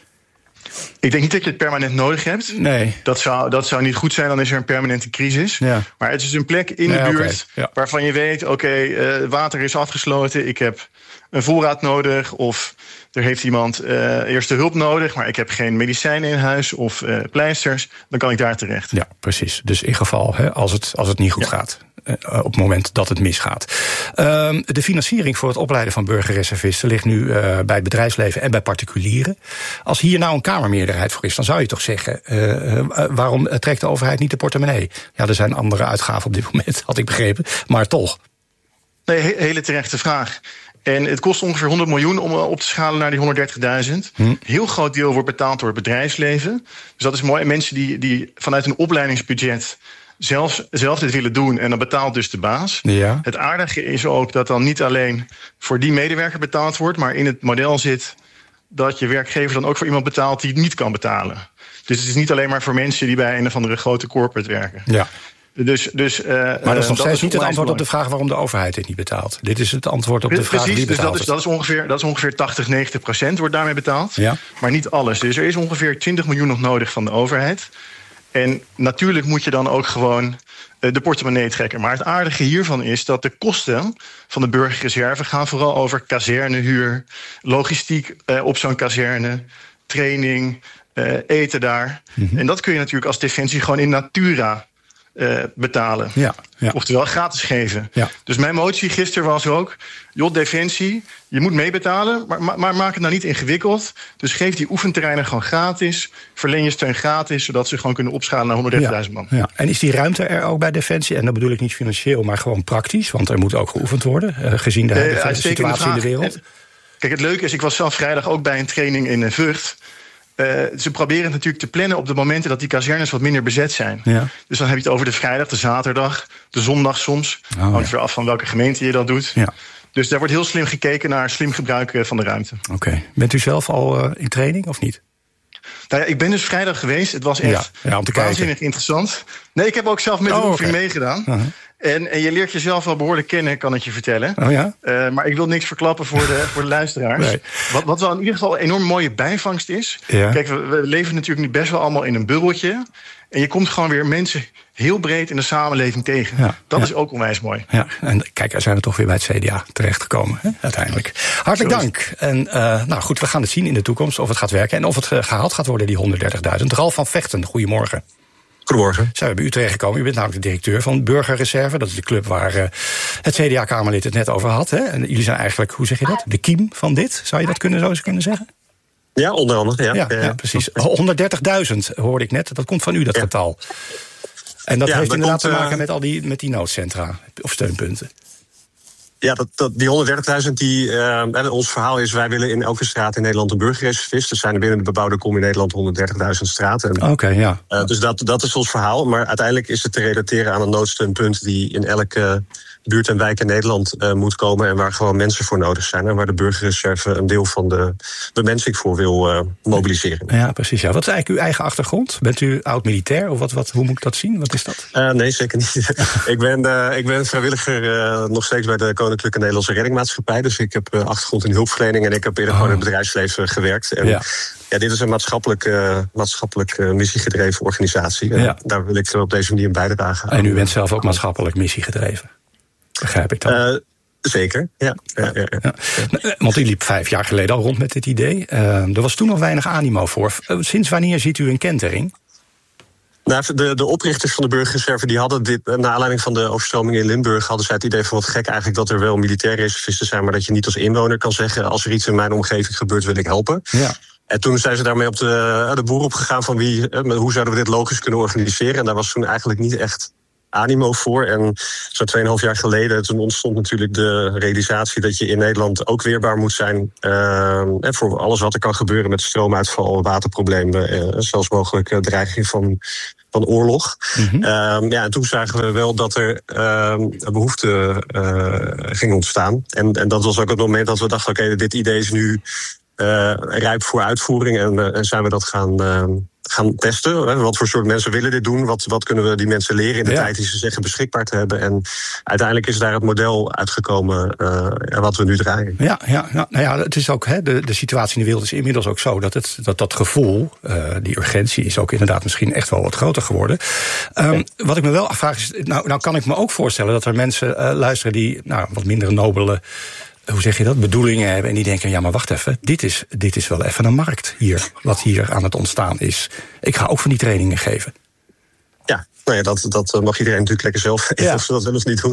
Ik denk niet dat je het permanent nodig hebt. Nee. Dat zou, dat zou niet goed zijn, dan is er een permanente crisis. Ja. Maar het is een plek in de ja, buurt okay. ja. waarvan je weet, oké, okay, uh, water is afgesloten, ik heb een voorraad nodig, of er heeft iemand uh, eerste hulp nodig, maar ik heb geen medicijnen in huis of uh, pleisters, dan kan ik daar terecht. Ja, precies. Dus in geval, hè, als, het, als het niet goed ja. gaat. Op het moment dat het misgaat. Uh, de financiering voor het opleiden van burgerreservisten ligt nu uh, bij het bedrijfsleven en bij particulieren. Als hier nou een Kamermeerderheid voor is, dan zou je toch zeggen, uh, uh, waarom trekt de overheid niet de portemonnee? Ja, er zijn andere uitgaven op dit moment, had ik begrepen, maar toch. Nee, he- hele terechte vraag. En het kost ongeveer honderd miljoen om op te schalen naar die honderddertigduizend. Hm. Heel groot deel wordt betaald door het bedrijfsleven. Dus dat is mooi. En mensen die, die vanuit een opleidingsbudget Zelf, zelf dit willen doen en dan betaalt dus de baas. Ja. Het aardige is ook dat dan niet alleen voor die medewerker betaald wordt, maar in het model zit dat je werkgever dan ook voor iemand betaalt die het niet kan betalen. Dus het is niet alleen maar voor mensen die bij een of andere grote corporate werken. Ja. Dus, dus, uh, maar dat is nog steeds niet het antwoord op de vraag waarom de overheid dit niet betaalt. Dit is het antwoord op de vraag wie betaalt. Dus dat is, dat is ongeveer, dat is ongeveer tachtig, negentig procent wordt daarmee betaald. Ja. Maar niet alles. Dus er is ongeveer twintig miljoen nog nodig van de overheid. En natuurlijk moet je dan ook gewoon de portemonnee trekken. Maar het aardige hiervan is dat de kosten van de burgerreserve gaan vooral over kazernehuur, logistiek eh, op zo'n kazerne, training, eh, eten daar. Mm-hmm. En dat kun je natuurlijk als Defensie gewoon in natura uh, betalen. Ja, ja. Oftewel gratis geven. Ja. Dus mijn motie gisteren was ook, joh, Defensie, je moet meebetalen, maar, maar, maar maak het nou niet ingewikkeld. Dus geef die oefenterreinen gewoon gratis. Verleen je steun gratis, zodat ze gewoon kunnen opschalen naar honderddertigduizend man. Ja, ja. En is die ruimte er ook bij Defensie? En dat bedoel ik niet financieel, maar gewoon praktisch. Want er moet ook geoefend worden, uh, gezien de, de, de situatie in de wereld. En, kijk, het leuke is, ik was zelf vrijdag ook bij een training in Vught. Uh, ze proberen het natuurlijk te plannen op de momenten dat die kazernes wat minder bezet zijn. Ja. Dus dan heb je het over de vrijdag, de zaterdag, de zondag soms. Oh, hangt ja. weer af van welke gemeente je dat doet. Ja. Dus daar wordt heel slim gekeken naar slim gebruik van de ruimte. Oké. Okay. Bent u zelf al uh, in training of niet? Nou ja, ik ben dus vrijdag geweest. Het was echt ja, ja, om te waanzinnig kijken. interessant. Nee, ik heb ook zelf met de oh, oefening okay. meegedaan. Uh-huh. En, en je leert jezelf wel behoorlijk kennen, kan ik je vertellen. Oh ja? Uh, maar ik wil niks verklappen voor de, voor de luisteraars. Nee. Wat, wat wel in ieder geval een enorm mooie bijvangst is. Ja. Kijk, we, we leven natuurlijk nu best wel allemaal in een bubbeltje. En je komt gewoon weer mensen heel breed in de samenleving tegen. Ja, dat ja. is ook onwijs mooi. Ja, en kijk, er zijn we toch weer bij het C D A terechtgekomen, hè, uiteindelijk. Hartelijk dank. En uh, nou goed, we gaan het zien in de toekomst of het gaat werken. En of het gehaald gaat worden, die honderddertigduizend. Ralf van Vechten, goedemorgen. Goedemorgen. Zijn we bij u terechtgekomen. U bent namelijk de directeur van Burgerreserve. Dat is de club waar uh, het C D A-Kamerlid het net over had. Hè? En jullie zijn eigenlijk, hoe zeg je dat? De kiem van dit? Zou je dat kunnen, zo eens kunnen zeggen? Ja, onder andere. Ja, ja, ja, ja precies. honderddertigduizend hoorde ik net. Dat komt van u, dat ja. getal. En dat ja, heeft inderdaad komt, te maken met al die, met die noodcentra of steunpunten. Ja, dat, dat, die honderddertigduizend, die, uh, ons verhaal is, wij willen in elke straat in Nederland een burgerreservist. Er zijn er binnen de bebouwde kom in Nederland honderddertigduizend straten. Oké, okay, ja. Uh, dus dat, dat is ons verhaal. Maar uiteindelijk is het te relateren aan een noodsteunpunt die in elke buurt en wijk in Nederland uh, moet komen. En waar gewoon mensen voor nodig zijn. En waar de burgerreserve een deel van de bemensing voor wil uh, mobiliseren. Ja, precies. Ja. Wat is eigenlijk uw eigen achtergrond? Bent u oud-militair? Of wat, wat, hoe moet ik dat zien? Wat is dat? Uh, nee, zeker niet. ik, ben, uh, ik ben vrijwilliger uh, nog steeds bij de Koninklijke Nederlandse Reddingmaatschappij. Dus ik heb uh, achtergrond in hulpverlening. En ik heb eerder oh. gewoon in het bedrijfsleven gewerkt. En ja. Ja, dit is een maatschappelijk, uh, maatschappelijk uh, missiegedreven organisatie. En ja. daar wil ik op deze manier een bijdrage aan. En u bent zelf ook maatschappelijk missiegedreven? Begrijp ik dat? Uh, zeker, ja. Ja, ja, ja. ja. Want u liep vijf jaar geleden al rond met dit idee. Uh, er was toen nog weinig animo voor. Uh, sinds wanneer ziet u een kentering? Nou, de, de oprichters van de burgerreserve die hadden dit, naar aanleiding van de overstromingen in Limburg, hadden zij het idee van wat gek eigenlijk dat er wel militaire reservisten zijn, maar dat je niet als inwoner kan zeggen, als er iets in mijn omgeving gebeurt, wil ik helpen. Ja. En toen zijn ze daarmee op de, de boer opgegaan van wie, hoe zouden we dit logisch kunnen organiseren. En daar was toen eigenlijk niet echt animo voor. En zo'n tweeënhalf jaar geleden, toen ontstond natuurlijk de realisatie dat je in Nederland ook weerbaar moet zijn uh, voor alles wat er kan gebeuren met stroomuitval, waterproblemen, uh, zelfs mogelijk uh, dreiging van, van oorlog. Mm-hmm. Uh, ja, en toen zagen we wel dat er uh, een behoefte uh, ging ontstaan. En, en dat was ook het moment dat we dachten, oké, okay, dit idee is nu uh, rijp voor uitvoering en, uh, en zijn we dat gaan Uh, gaan testen. Wat voor soort mensen willen dit doen? Wat, wat kunnen we die mensen leren in de ja. tijd die ze zeggen beschikbaar te hebben? En uiteindelijk is daar het model uitgekomen uh, wat we nu draaien. Ja, ja, ja, nou ja, het is ook, hè, de, de situatie in de wereld is inmiddels ook zo dat het, dat, dat gevoel, uh, die urgentie, is ook inderdaad misschien echt wel wat groter geworden. Um, ja. Wat ik me wel afvraag is, nou, nou kan ik me ook voorstellen dat er mensen uh, luisteren die nou, wat minder nobele, hoe zeg je dat, bedoelingen hebben en die denken, ja maar wacht even, dit is, dit is wel even een markt hier, wat hier aan het ontstaan is. Ik ga ook van die trainingen geven. Ja, nou ja, dat, dat mag iedereen natuurlijk lekker zelf, ja. of ze dat wel eens niet doen.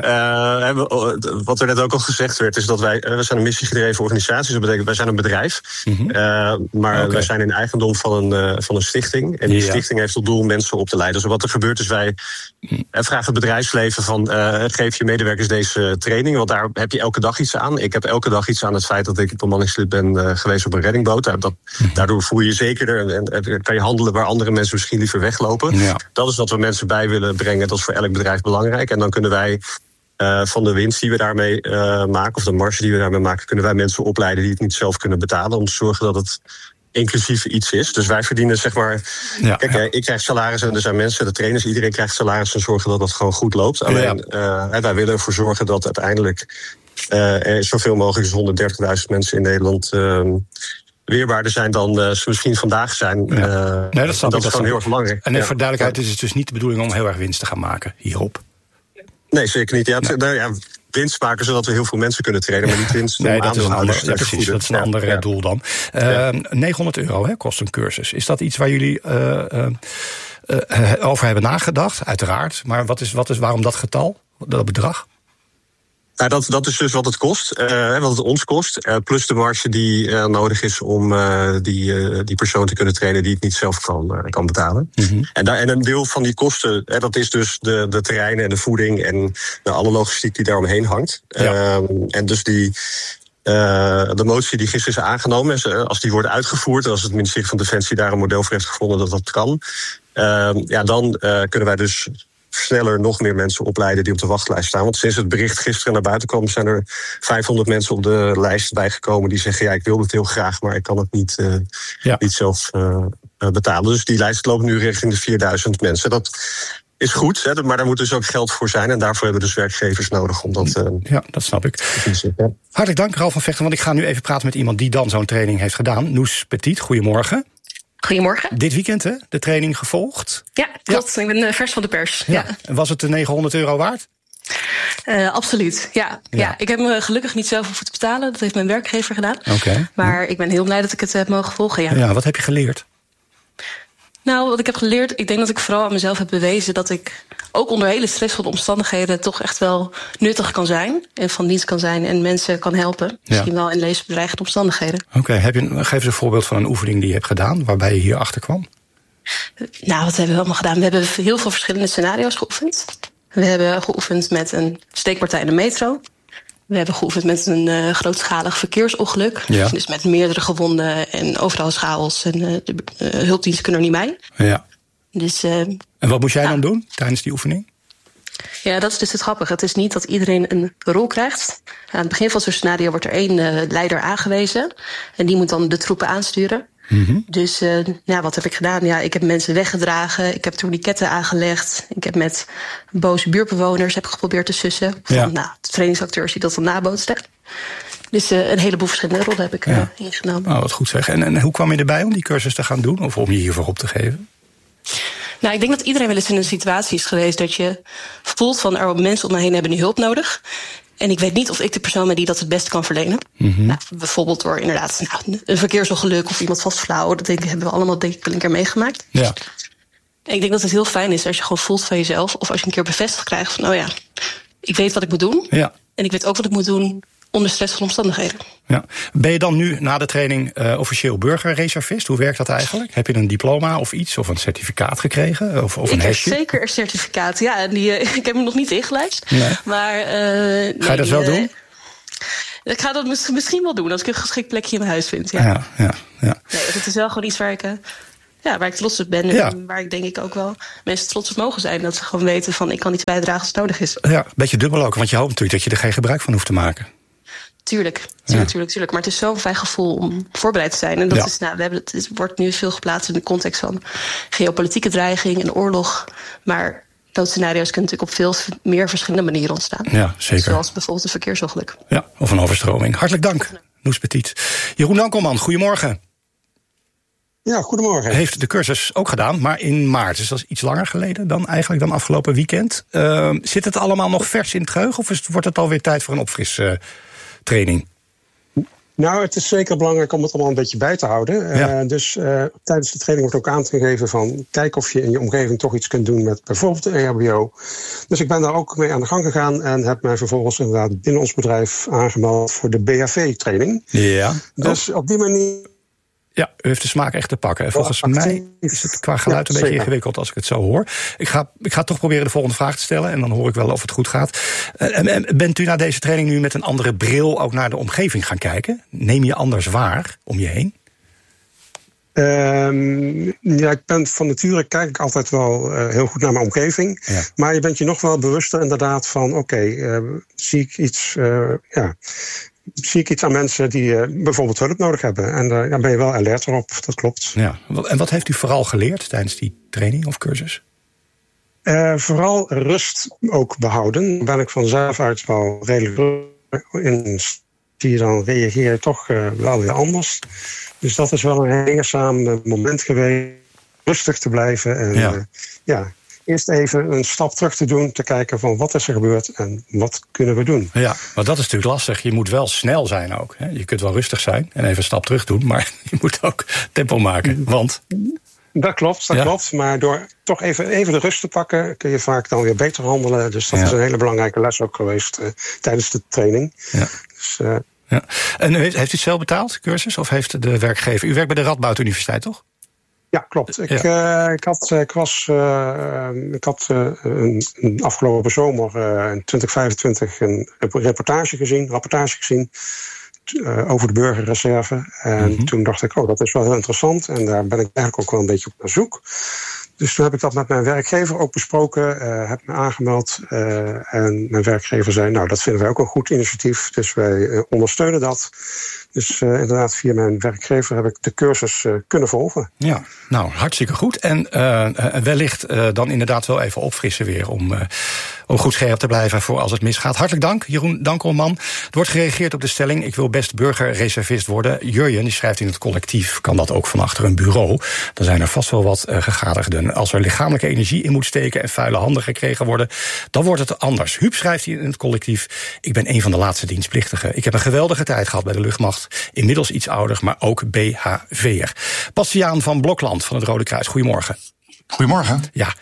Ja. Uh, wat er net ook al gezegd werd, is dat wij, we zijn een missiegedreven organisatie, dat betekent wij zijn een bedrijf, mm-hmm. uh, maar okay. wij zijn in eigendom van een, uh, van een stichting. En die ja. stichting heeft tot doel mensen op te leiden. Dus wat er gebeurt is, wij mm. vragen het bedrijfsleven van, uh, geef je medewerkers deze training, want daar heb je elke dag iets aan. Ik heb elke dag iets aan het feit dat ik bemanningslid ben uh, geweest op een reddingboot. Dat, mm-hmm. Daardoor voel je je zekerder en, en kan je handelen waar andere mensen misschien liever weglopen. Ja. Dat is wat we mensen bij willen brengen. Dat is voor elk bedrijf belangrijk. En dan kunnen wij uh, van de winst die we daarmee uh, maken, of de marge die we daarmee maken, kunnen wij mensen opleiden die het niet zelf kunnen betalen, om te zorgen dat het inclusief iets is. Dus wij verdienen, zeg maar, ja, kijk, ja. ik krijg salaris en er zijn mensen, de trainers, iedereen krijgt salaris en zorgen dat dat gewoon goed loopt. Alleen ja. uh, wij willen ervoor zorgen dat uiteindelijk uh, er zoveel mogelijk is honderddertigduizend mensen in Nederland Uh, weerbaarder zijn dan uh, ze misschien vandaag zijn. Ja. Uh, nee, dat, dat ik, is dat gewoon heel erg belangrijk. En ja. voor duidelijkheid is het dus niet de bedoeling om heel erg winst te gaan maken hierop. Nee, zeker niet. Ja, het, nee. nou ja, winst maken zodat we heel veel mensen kunnen trainen, maar niet winst nee, om dat is een ander, ja, precies, dat is een ja. ander ja. doel dan. Uh, ja. negenhonderd euro hè, kost een cursus. Is dat iets waar jullie Uh, uh, uh, over hebben nagedacht, uiteraard. Maar wat is, wat is, waarom dat getal, dat bedrag? Nou, dat, dat is dus wat het kost, uh, wat het ons kost. Uh, plus de marge die uh, nodig is om uh, die, uh, die persoon te kunnen trainen die het niet zelf kan, uh, kan betalen. Mm-hmm. En, daar, en een deel van die kosten, uh, dat is dus de, de terreinen en de voeding en uh, alle logistiek die daaromheen hangt. Ja. Uh, en dus die... Uh, de motie die gisteren is aangenomen, als die wordt uitgevoerd, als het ministerie van Defensie daar een model voor heeft gevonden dat dat kan, uh, ja, dan uh, kunnen wij dus sneller nog meer mensen opleiden die op de wachtlijst staan. Want sinds het bericht gisteren naar buiten kwam, zijn er vijfhonderd mensen op de lijst bijgekomen die zeggen, ja, ik wil het heel graag, maar ik kan het niet, uh, ja. niet zelf uh, betalen. Dus die lijst loopt nu richting de vierduizend mensen. Dat is goed, hè, maar daar moet dus ook geld voor zijn. En daarvoor hebben we dus werkgevers nodig om dat... Uh, ja, dat snap ik. Ja. Hartelijk dank, Ralf van Vechten, want ik ga nu even praten met iemand die dan zo'n training heeft gedaan. Noes Petit, goedemorgen. Goedemorgen. Dit weekend, hè? De training gevolgd? Ja, klopt. Ja. Ik ben uh, vers van de pers. Ja. Ja. Was het de negenhonderd euro waard? Uh, absoluut, ja. Ja. ja. Ik heb me gelukkig niet zelf hoeven te betalen. Dat heeft mijn werkgever gedaan. Okay. Maar ja. ik ben heel blij dat ik het heb mogen volgen, ja. Ja, wat heb je geleerd? Nou, wat ik heb geleerd, ik denk dat ik vooral aan mezelf heb bewezen dat ik ook onder hele stressvolle omstandigheden toch echt wel nuttig kan zijn. En van dienst kan zijn en mensen kan helpen. Ja. Misschien wel in levensbedreigende omstandigheden. Oké, okay. geef eens een voorbeeld van een oefening die je hebt gedaan waarbij je hier achter kwam. Nou, wat hebben we allemaal gedaan? We hebben heel veel verschillende scenario's geoefend. We hebben geoefend met een steekpartij in de metro. We hebben geoefend met een uh, grootschalig verkeersongeluk. Ja. Dus met meerdere gewonden en overal chaos. En uh, de uh, hulpdiensten kunnen er niet bij. Ja. Dus, uh, en wat moest jij ja. dan doen tijdens die oefening? Ja, dat is dus het grappige. Het is niet dat iedereen een rol krijgt. Aan het begin van zo'n scenario wordt er één uh, leider aangewezen. En die moet dan de troepen aansturen. Mm-hmm. Dus uh, ja, wat heb ik gedaan? Ja, ik heb mensen weggedragen. Ik heb tourniquetten aangelegd. Ik heb met boze buurtbewoners heb geprobeerd te sussen. Van, ja. nou, de trainingsacteurs die dat dan nabootsten. Dus uh, een heleboel verschillende rollen heb ik uh, ja. ingenomen. Oh, wat goed zeg. En, en hoe kwam je erbij om die cursus te gaan doen? Of om je hiervoor op te geven? Nou, ik denk dat iedereen wel eens in een situatie is geweest dat je voelt van er mensen om me heen hebben nu hulp nodig. En ik weet niet of ik de persoon ben die dat het beste kan verlenen. Mm-hmm. Nou, bijvoorbeeld door inderdaad nou, een verkeersongeluk of iemand vastvlauwen. Dat denk ik, hebben we allemaal denk ik wel een keer meegemaakt. Ja. En ik denk dat het heel fijn is als je gewoon voelt van jezelf. Of als je een keer bevestigd krijgt van, oh ja, ik weet wat ik moet doen. Ja. En ik weet ook wat ik moet doen onder stressvolle omstandigheden. Ja. Ben je dan nu na de training uh, officieel burgerreservist? Hoe werkt dat eigenlijk? Heb je een diploma of iets? Of een certificaat gekregen? Of, of een ik hesje? heb zeker een certificaat. Ja, en die, uh, ik heb hem nog niet ingelijst. Nee. Maar, uh, nee, Ga je dat wel uh, doen? Ik ga dat misschien wel doen als ik een geschikt plekje in mijn huis vind. Ja, ja, ja, ja. Nee, het is wel gewoon iets waar ik, uh, ja, waar ik trots op ben. Ja. En waar ik denk ik ook wel mensen trots op mogen zijn. Dat ze gewoon weten van ik kan iets bijdragen als het nodig is. Ja, een beetje dubbel ook. Want je hoopt natuurlijk dat je er geen gebruik van hoeft te maken. Tuurlijk, tuurlijk, ja. tuurlijk, tuurlijk. Maar het is zo'n fijn gevoel om voorbereid te zijn. En dat ja. is, nou, we hebben het, het wordt nu veel geplaatst in de context van geopolitieke dreiging en oorlog. Maar doodscenario's kunnen natuurlijk op veel meer verschillende manieren ontstaan. Ja, zeker. Zoals bijvoorbeeld een verkeersongeluk. Ja, of een overstroming. Hartelijk dank, Noes Petit. Jeroen Dankelman, goedemorgen. Ja, goedemorgen. Heeft de cursus ook gedaan, maar in maart. Dus dat is iets langer geleden dan eigenlijk dan afgelopen weekend. Uh, zit het allemaal nog vers in het geheugen? Of is het, wordt het alweer tijd voor een opfris uh, training? Nou, het is zeker belangrijk om het allemaal een beetje bij te houden. Ja. Uh, dus uh, tijdens de training wordt ook aangegeven van kijk of je in je omgeving toch iets kunt doen met bijvoorbeeld de E H B O. Dus ik ben daar ook mee aan de gang gegaan en heb mij vervolgens inderdaad binnen ons bedrijf aangemeld voor de B H V-training. Ja. Dus oh. op die manier. Ja, u heeft de smaak echt te pakken. Volgens ja, mij is het qua geluid ja, een beetje ingewikkeld als ik het zo hoor. Ik ga, ik ga toch proberen de volgende vraag te stellen en dan hoor ik wel of het goed gaat. Uh, bent u na deze training nu met een andere bril ook naar de omgeving gaan kijken? Neem je anders waar om je heen? Um, ja, ik ben van nature kijk ik altijd wel uh, heel goed naar mijn omgeving. Ja. Maar je bent je nog wel bewuster inderdaad van oké, okay, uh, zie ik iets... Uh, ja. zie ik iets aan mensen die uh, bijvoorbeeld hulp nodig hebben. En uh, dan ben je wel alert erop, dat klopt. Ja. En wat heeft u vooral geleerd tijdens die training of cursus? Uh, vooral rust ook behouden. Daar ben ik vanzelf uit wel redelijk in. Zie je dan reageer je toch uh, wel weer anders. Dus dat is wel een leerzaam moment geweest. Rustig te blijven en ja. Uh, ja. Eerst even een stap terug te doen, te kijken van wat is er gebeurd en wat kunnen we doen. Ja, maar dat is natuurlijk lastig. Je moet wel snel zijn ook. Hè? Je kunt wel rustig zijn en even een stap terug doen, maar je moet ook tempo maken. Want Dat klopt, dat Ja. klopt. Maar door toch even, even de rust te pakken, kun je vaak dan weer beter handelen. Dus dat Ja. is een hele belangrijke les ook geweest uh, tijdens de training. Ja. Dus, uh, ja. En heeft, heeft u het zelf betaald, cursus? Of heeft de werkgever... U werkt bij de Radboud Universiteit, toch? Ja, klopt. Ik, Ja. uh, ik had, ik was, uh, ik had uh, een, een afgelopen zomer uh, in twintig vijfentwintig een reportage gezien, rapportage gezien uh, over de burgerreserve. En mm-hmm. toen dacht ik, oh, dat is wel heel interessant. En daar ben ik eigenlijk ook wel een beetje op naar zoek. Dus toen heb ik dat met mijn werkgever ook besproken, uh, heb me aangemeld. Uh, en mijn werkgever zei, nou, dat vinden wij ook een goed initiatief. Dus wij uh, ondersteunen dat. Dus uh, inderdaad, via mijn werkgever heb ik de cursus uh, kunnen volgen. Ja, nou, hartstikke goed. En uh, wellicht uh, dan inderdaad wel even opfrissen weer... om, uh, om goed scherp te blijven voor als het misgaat. Hartelijk dank, Jeroen Dankelman. Er wordt gereageerd op de stelling... ik wil best burgerreservist worden. Jurjen, die schrijft in het collectief... kan dat ook van achter een bureau. Dan zijn er vast wel wat uh, gegadigden. Als er lichamelijke energie in moet steken... en vuile handen gekregen worden, dan wordt het anders. Huub schrijft hier in het collectief... ik ben een van de laatste dienstplichtigen. Ik heb een geweldige tijd gehad bij de luchtmacht... inmiddels iets ouder, maar ook B H V'er. Bastiaan van Blokland van het Rode Kruis, goedemorgen. Goedemorgen. Ja,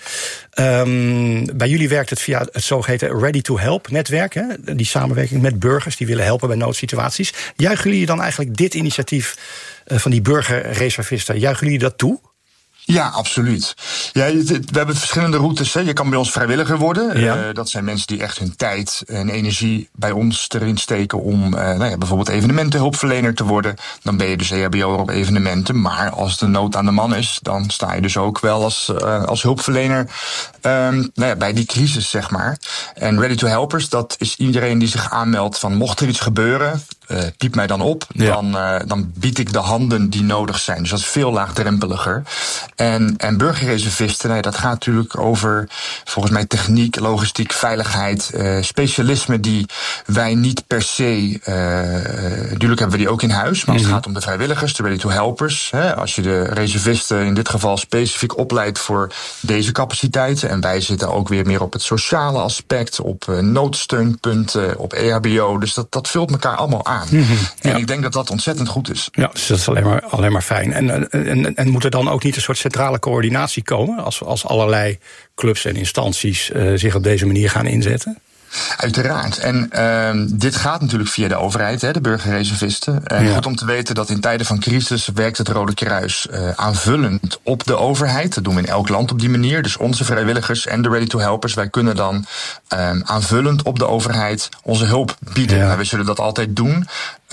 um, bij jullie werkt het via het zogeheten Ready to Help-netwerk. Hè? Die samenwerking met burgers die willen helpen bij noodsituaties. Juichen jullie dan eigenlijk dit initiatief uh, van die burgerreservisten, juichen jullie dat toe? Ja, absoluut. Ja, we hebben verschillende routes. Hè. Je kan bij ons vrijwilliger worden. Ja. Uh, dat zijn mensen die echt hun tijd en energie bij ons erin steken om uh, nou ja, bijvoorbeeld evenementenhulpverlener te worden. Dan ben je dus E H B O'er op evenementen. Maar als de nood aan de man is, dan sta je dus ook wel als, uh, als hulpverlener um, nou ja, bij die crisis, zeg maar. En Ready to Helpers, dat is iedereen die zich aanmeldt van mocht er iets gebeuren, uh, piep mij dan op. Ja. Dan, uh, dan bied ik de handen die nodig zijn. Dus dat is veel laagdrempeliger. En, en burgerreservisten, nee, dat gaat natuurlijk over volgens mij techniek, logistiek, veiligheid, uh, specialismen die wij niet per se, uh, natuurlijk hebben we die ook in huis, maar als het gaat om de vrijwilligers, de ready to helpers, hè, als je de reservisten in dit geval specifiek opleidt voor deze capaciteiten, en wij zitten ook weer meer op het sociale aspect, op uh, noodsteunpunten, op E H B O, dus dat, dat vult elkaar allemaal aan. Mm-hmm, ja. En ik denk dat dat ontzettend goed is. Ja, dus dat is alleen maar, alleen maar fijn. En, en, en moet er dan ook niet een soort centrale coördinatie komen als, als allerlei clubs en instanties uh, zich op deze manier gaan inzetten? Uiteraard. En uh, dit gaat natuurlijk via de overheid, hè, de burgerreservisten. En ja. Goed om te weten dat in tijden van crisis werkt het Rode Kruis uh, aanvullend op de overheid. Dat doen we in elk land op die manier. Dus onze vrijwilligers en de ready to helpers, wij kunnen dan uh, aanvullend op de overheid onze hulp bieden. Ja. Wij zullen dat altijd doen.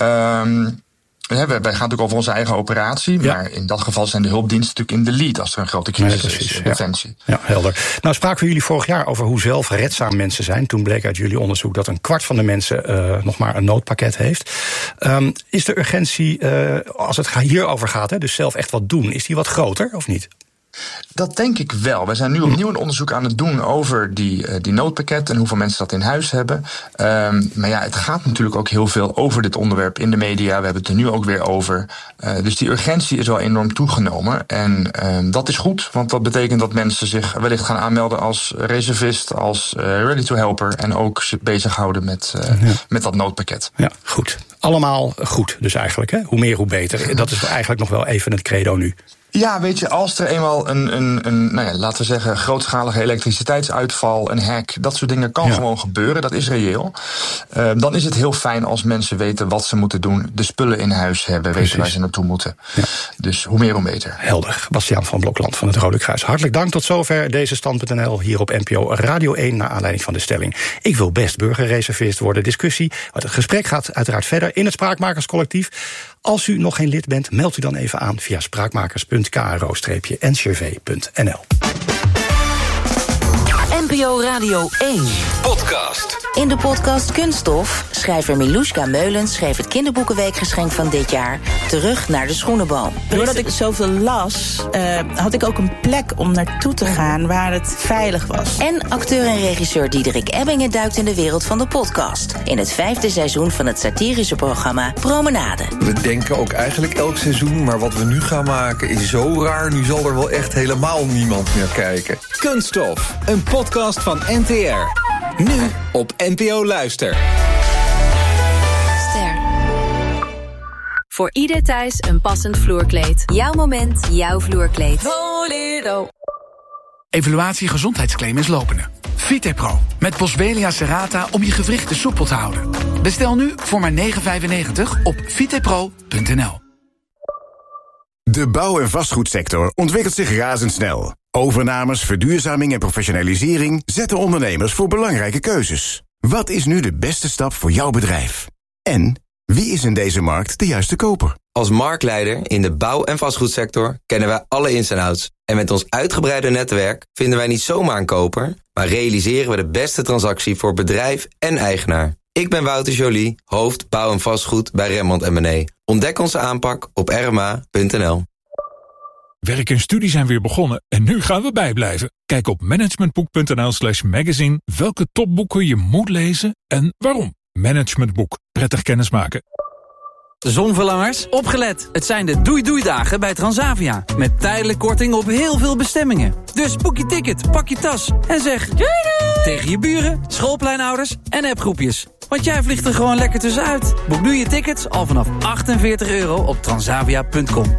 Um, Ja, wij gaan natuurlijk over onze eigen operatie, ja. Maar in dat geval zijn de hulpdiensten natuurlijk in de lead als er een grote crisis nee, is in defensie. Ja. ja, helder. Nou spraken we jullie vorig jaar over hoe zelfredzaam mensen zijn. Toen bleek uit jullie onderzoek dat een kwart van de mensen uh, nog maar een noodpakket heeft. Um, is de urgentie, uh, als het hierover gaat, hè, dus zelf echt wat doen, is die wat groter of niet? Dat denk ik wel. We zijn nu opnieuw een onderzoek aan het doen over die, uh, die noodpakket en hoeveel mensen dat in huis hebben. Um, maar ja, het gaat natuurlijk ook heel veel over dit onderwerp in de media. We hebben het er nu ook weer over. Uh, dus die urgentie is wel enorm toegenomen. En um, dat is goed, want dat betekent dat mensen zich wellicht gaan aanmelden als reservist, als uh, ready to helper en ook zich bezighouden met, uh, ja. met dat noodpakket. Ja, goed. Allemaal goed dus eigenlijk, hè? Hoe meer, hoe beter. Dat is eigenlijk nog wel even het credo nu. Ja, weet je, als er eenmaal een, een, een nou ja, laten we zeggen, grootschalige elektriciteitsuitval, een hack, dat soort dingen kan ja. gewoon gebeuren, dat is reëel. Uh, dan is het heel fijn als mensen weten wat ze moeten doen, de spullen in huis hebben, Precies. weten waar ze naartoe moeten. Ja. Dus hoe meer, hoe beter. Helder. Bastiaan van Blokland van het Rode Kruis. Hartelijk dank tot zover deze stand punt n l hier op N P O Radio één, naar aanleiding van de stelling. Ik wil best burgerreservist worden. Discussie. Het gesprek gaat uiteraard verder in het Spraakmakerscollectief. Als u nog geen lid bent, meldt u dan even aan via spraakmakers punt k r o n c r v punt n l. N P O Radio één. Podcast. In de podcast Kunststof, schrijver Miluska Meulens schreef het kinderboekenweekgeschenk van dit jaar Terug naar de Schoenenboom. Doordat ik zoveel las, uh, had ik ook een plek om naartoe te gaan waar het veilig was. En acteur en regisseur Diederik Ebbingen duikt in de wereld van de podcast. In het vijfde seizoen van het satirische programma Promenade. We denken ook eigenlijk elk seizoen, maar wat we nu gaan maken is zo raar. Nu zal er wel echt helemaal niemand meer kijken. Kunststof, een podcast van N T R. Nu op N P O Luister. Voor ieder thuis een passend vloerkleed. Jouw moment, jouw vloerkleed. Bolero. Evaluatie gezondheidsclaim is lopende. Vitepro met Boswellia serrata om je gewrichten soepel te houden. Bestel nu voor maar negen vijfennegentig op vitepro punt n l. De bouw- en vastgoedsector ontwikkelt zich razendsnel. Overnames, verduurzaming en professionalisering zetten ondernemers voor belangrijke keuzes. Wat is nu de beste stap voor jouw bedrijf? En wie is in deze markt de juiste koper? Als marktleider in de bouw- en vastgoedsector kennen wij alle ins en outs. En met ons uitgebreide netwerk vinden wij niet zomaar een koper, maar realiseren we de beste transactie voor bedrijf en eigenaar. Ik ben Wouter Joly, hoofd bouw en vastgoed bij Remmond en Benee. Ontdek onze aanpak op r m a punt n l. Werk en studie zijn weer begonnen en nu gaan we bijblijven. Kijk op managementboek punt n l slash magazine welke topboeken je moet lezen en waarom. Managementboek. Prettig kennismaken. Zonverlangers, opgelet. Het zijn de doei-doei-dagen bij Transavia. Met tijdelijk korting op heel veel bestemmingen. Dus boek je ticket, pak je tas en zeg doei doei tegen je buren, schoolpleinouders en appgroepjes. Want jij vliegt er gewoon lekker tussenuit. Boek nu je tickets al vanaf achtenveertig euro op transavia punt com.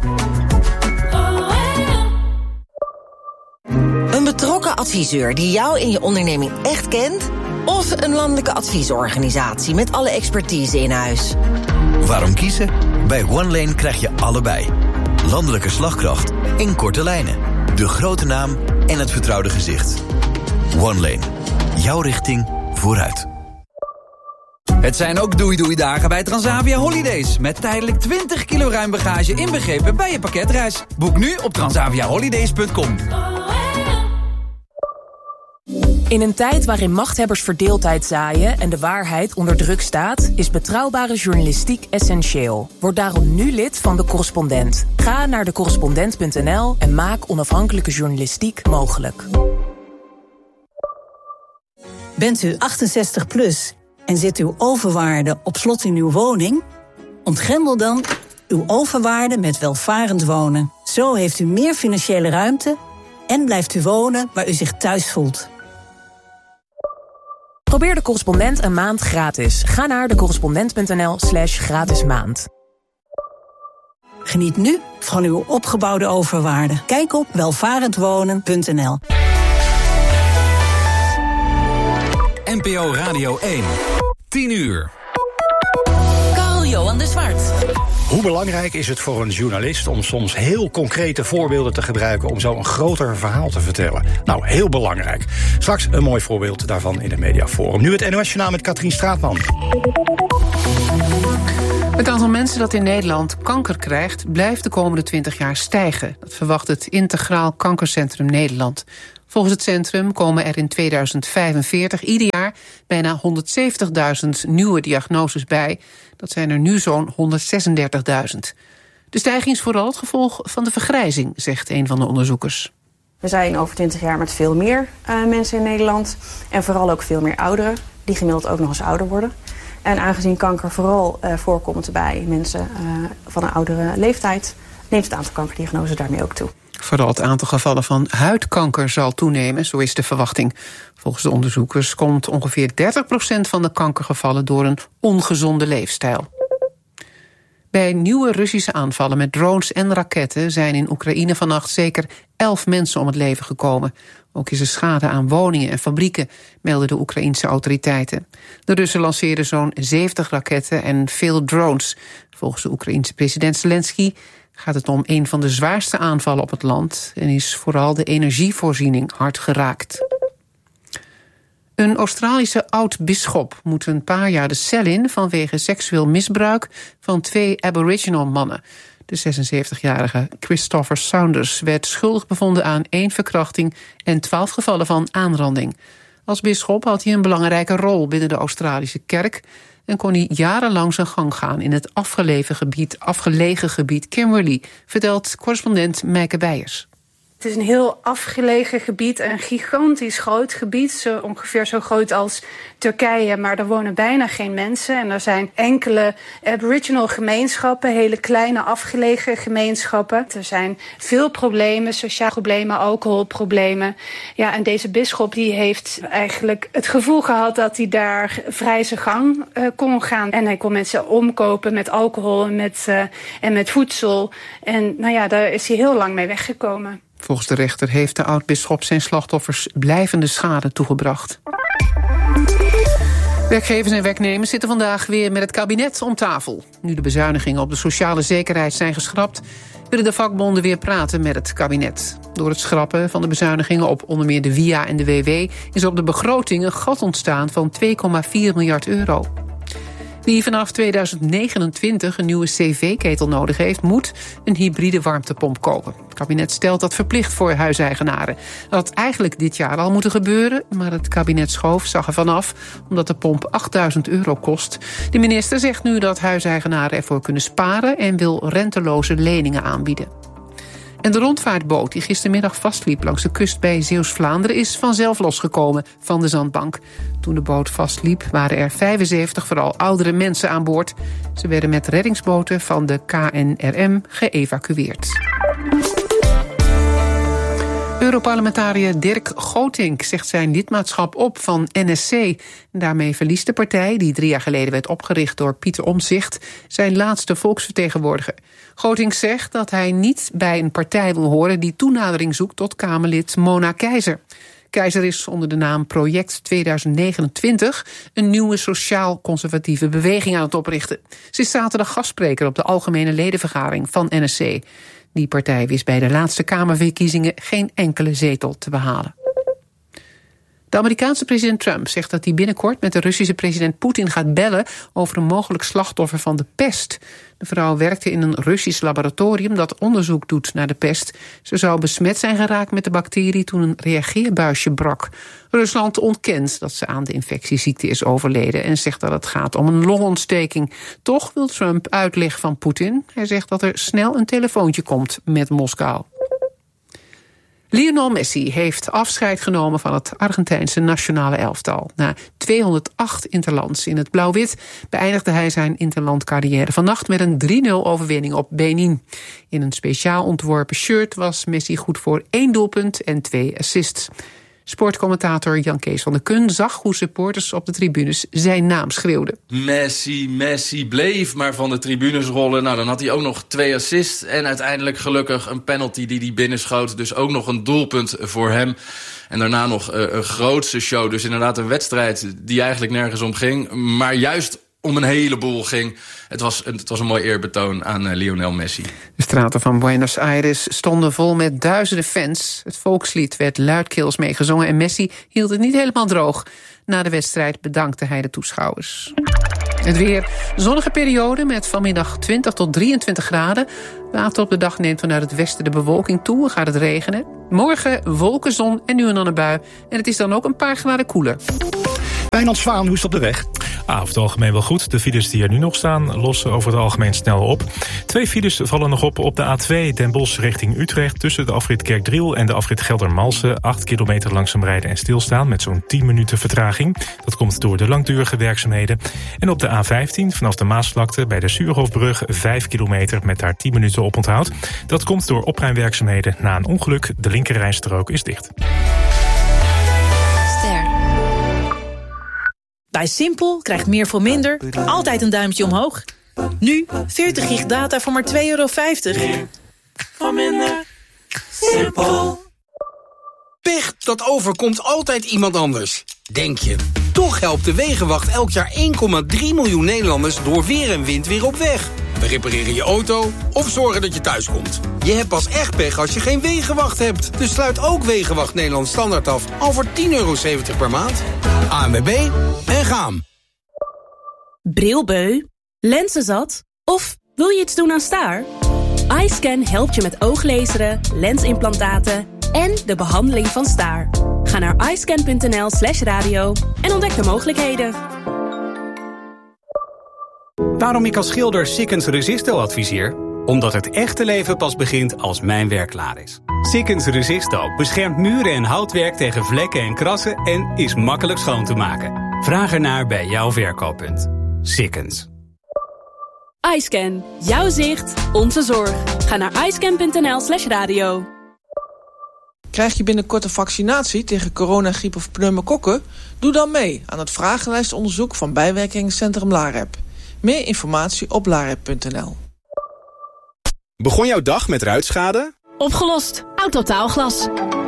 Een betrokken adviseur die jou in je onderneming echt kent? Of een landelijke adviesorganisatie met alle expertise in huis? Waarom kiezen? Bij OneLane krijg je allebei. Landelijke slagkracht in korte lijnen. De grote naam en het vertrouwde gezicht. OneLane. Jouw richting vooruit. Het zijn ook doei-doei-dagen bij Transavia Holidays. Met tijdelijk twintig kilo ruim bagage inbegrepen bij je pakketreis. Boek nu op transavia holidays punt com. In een tijd waarin machthebbers verdeeldheid zaaien en de waarheid onder druk staat, is betrouwbare journalistiek essentieel. Word daarom nu lid van De Correspondent. Ga naar de correspondent punt n l en maak onafhankelijke journalistiek mogelijk. Bent u achtenzestig plus en zit uw overwaarde op slot in uw woning? Ontgrendel dan uw overwaarde met welvarend wonen. Zo heeft u meer financiële ruimte en blijft u wonen waar u zich thuis voelt. Probeer De Correspondent een maand gratis. Ga naar de correspondent punt n l slash gratis maand. Geniet nu van uw opgebouwde overwaarde. Kijk op welvarendwonen punt n l. N P O Radio één. tien uur. Carl-Johan de Zwart. Hoe belangrijk is het voor een journalist om soms heel concrete voorbeelden te gebruiken om zo een groter verhaal te vertellen? Nou, heel belangrijk. Straks een mooi voorbeeld daarvan in het Mediaforum. Nu het N O S-journaal met Katrien Straatman. Het aantal mensen dat in Nederland kanker krijgt blijft de komende twintig jaar stijgen. Dat verwacht het Integraal Kankercentrum Nederland. Volgens het centrum komen er in tweeduizend vijfenveertig ieder jaar bijna honderdzeventigduizend nieuwe diagnoses bij. Dat zijn er nu zo'n honderdzesendertigduizend. De stijging is vooral het gevolg van de vergrijzing, zegt een van de onderzoekers. We zijn over twintig jaar met veel meer uh, mensen in Nederland. En vooral ook veel meer ouderen, die gemiddeld ook nog eens ouder worden. En aangezien kanker vooral uh, voorkomt bij mensen uh, van een oudere leeftijd, neemt het aantal kankerdiagnoses daarmee ook toe. Vooral het aantal gevallen van huidkanker zal toenemen, zo is de verwachting. Volgens de onderzoekers komt ongeveer dertig procent van de kankergevallen door een ongezonde leefstijl. Bij nieuwe Russische aanvallen met drones en raketten zijn in Oekraïne vannacht zeker elf mensen om het leven gekomen. Ook is er schade aan woningen en fabrieken, melden de Oekraïense autoriteiten. De Russen lanceerden zo'n zeventig raketten en veel drones. Volgens de Oekraïense president Zelensky gaat het om een van de zwaarste aanvallen op het land en is vooral de energievoorziening hard geraakt. Een Australische oud-bisschop moet een paar jaar de cel in vanwege seksueel misbruik van twee Aboriginal mannen. De zesenzeventigjarige Christopher Saunders werd schuldig bevonden aan één verkrachting en twaalf gevallen van aanranding. Als bisschop had hij een belangrijke rol binnen de Australische kerk en kon hij jarenlang zijn gang gaan in het afgelegen gebied, afgelegen gebied Kimberley, vertelt correspondent Meike Beijers. Het is een heel afgelegen gebied, een gigantisch groot gebied, zo ongeveer zo groot als Turkije, maar er wonen bijna geen mensen. En er zijn enkele aboriginal gemeenschappen, hele kleine afgelegen gemeenschappen. Er zijn veel problemen, sociale problemen, alcoholproblemen. Ja, en deze bisschop die heeft eigenlijk het gevoel gehad dat hij daar vrij zijn gang uh, kon gaan. En hij kon mensen omkopen met alcohol en met, uh, en met voedsel. En nou ja, daar is hij heel lang mee weggekomen. Volgens de rechter heeft de oud-bisschop zijn slachtoffers blijvende schade toegebracht. Werkgevers en werknemers zitten vandaag weer met het kabinet om tafel. Nu de bezuinigingen op de sociale zekerheid zijn geschrapt, willen de vakbonden weer praten met het kabinet. Door het schrappen van de bezuinigingen op onder meer de W I A en de W W is op de begroting een gat ontstaan van twee komma vier miljard euro. Wie vanaf tweeduizend negenentwintig een nieuwe cv-ketel nodig heeft, moet een hybride warmtepomp kopen. Het kabinet stelt dat verplicht voor huiseigenaren. Dat had eigenlijk dit jaar al moeten gebeuren, maar het kabinet Schoof zag er vanaf omdat de pomp achtduizend euro kost. De minister zegt nu dat huiseigenaren ervoor kunnen sparen en wil renteloze leningen aanbieden. En de rondvaartboot die gistermiddag vastliep langs de kust bij Zeeuws-Vlaanderen is vanzelf losgekomen van de zandbank. Toen de boot vastliep waren er vijfenzeventig vooral oudere mensen aan boord. Ze werden met reddingsboten van de K N R M geëvacueerd. Europarlementariër Dirk Gootink zegt zijn lidmaatschap op van N S C. Daarmee verliest de partij, die drie jaar geleden werd opgericht door Pieter Omtzigt, zijn laatste volksvertegenwoordiger. Gootink zegt dat hij niet bij een partij wil horen die toenadering zoekt tot Kamerlid Mona Keizer. Keizer is onder de naam Project tweeduizend negenentwintig een nieuwe sociaal-conservatieve beweging aan het oprichten. Ze is zaterdag gastspreker op de algemene ledenvergadering van N S C. Die partij wist bij de laatste Kamerverkiezingen geen enkele zetel te behalen. De Amerikaanse president Trump zegt dat hij binnenkort met de Russische president Poetin gaat bellen over een mogelijk slachtoffer van de pest. De vrouw werkte in een Russisch laboratorium dat onderzoek doet naar de pest. Ze zou besmet zijn geraakt met de bacterie toen een reageerbuisje brak. Rusland ontkent dat ze aan de infectieziekte is overleden en zegt dat het gaat om een longontsteking. Toch wil Trump uitleg van Poetin. Hij zegt dat er snel een telefoontje komt met Moskou. Lionel Messi heeft afscheid genomen van het Argentijnse nationale elftal. Na tweehonderdacht interlands in het blauw-wit beëindigde hij zijn interlandcarrière vannacht met een drie nul overwinning op Benin. In een speciaal ontworpen shirt was Messi goed voor één doelpunt en twee assists. Sportcommentator Jan Kees van der Kun zag hoe supporters op de tribunes zijn naam schreeuwden. Messi, Messi bleef maar van de tribunes rollen. Nou, dan had hij ook nog twee assists en uiteindelijk gelukkig een penalty die hij binnenschoot. Dus ook nog een doelpunt voor hem. En daarna nog uh, een grootste show. Dus inderdaad een wedstrijd die eigenlijk nergens om ging. Maar juist om een heleboel ging. Het was, het was een mooi eerbetoon aan uh, Lionel Messi. De straten van Buenos Aires stonden vol met duizenden fans. Het volkslied werd luidkeels meegezongen en Messi hield het niet helemaal droog. Na de wedstrijd bedankte hij de toeschouwers. Het weer. Zonnige periode met vanmiddag twintig tot drieëntwintig graden. Later op de dag neemt vanuit het westen de bewolking toe en gaat het regenen. Morgen wolken, zon en nu en dan een bui. En het is dan ook een paar graden koeler. Wijnand Zwaan, hoe is het op de weg? Ah, over het algemeen wel goed. De files die er nu nog staan lossen over het algemeen snel op. Twee files vallen nog op op de A twee Den Bosch richting Utrecht. Tussen de afrit Kerkdriel en de afrit Geldermalsen. acht kilometer langzaam rijden en stilstaan met zo'n tien minuten vertraging. Dat komt door de langdurige werkzaamheden. En op de A vijftien vanaf de Maasvlakte bij de Suurhofbrug vijf kilometer met daar tien minuten oponthoud. Dat komt door opruimwerkzaamheden na een ongeluk. De linkerrijstrook is dicht. Bij Simpel krijgt meer voor minder altijd een duimpje omhoog. Nu veertig gig data voor maar twee euro vijftig. Meer voor minder. Simpel. Pech, dat overkomt altijd iemand anders. Denk je. Toch helpt de Wegenwacht elk jaar één komma drie miljoen Nederlanders door weer en wind weer op weg. We repareren je auto of zorgen dat je thuis komt. Je hebt pas echt pech als je geen Wegenwacht hebt. Dus sluit ook Wegenwacht Nederland Standaard af al voor tien euro zeventig per maand. A N W B en gaan. Brilbeu, lenzenzat of wil je iets doen aan staar? iScan helpt je met ooglezeren, lensimplantaten en de behandeling van staar. Ga naar iscan.nl slash radio en ontdek de mogelijkheden. Waarom ik als schilder Sikkens Resisto adviseer? Omdat het echte leven pas begint als mijn werk klaar is. Sikkens Resisto beschermt muren en houtwerk tegen vlekken en krassen en is makkelijk schoon te maken. Vraag ernaar bij jouw verkooppunt. Sikkens. iScan. Jouw zicht, onze zorg. Ga naar iscan.nl slash radio. Krijg je binnenkort een vaccinatie tegen corona, griep of pneumokokken? Doe dan mee aan het vragenlijstonderzoek van bijwerkingencentrum LAREP. Meer informatie op larep punt n l. Begon jouw dag met ruitschade? Opgelost. Autotaalglas.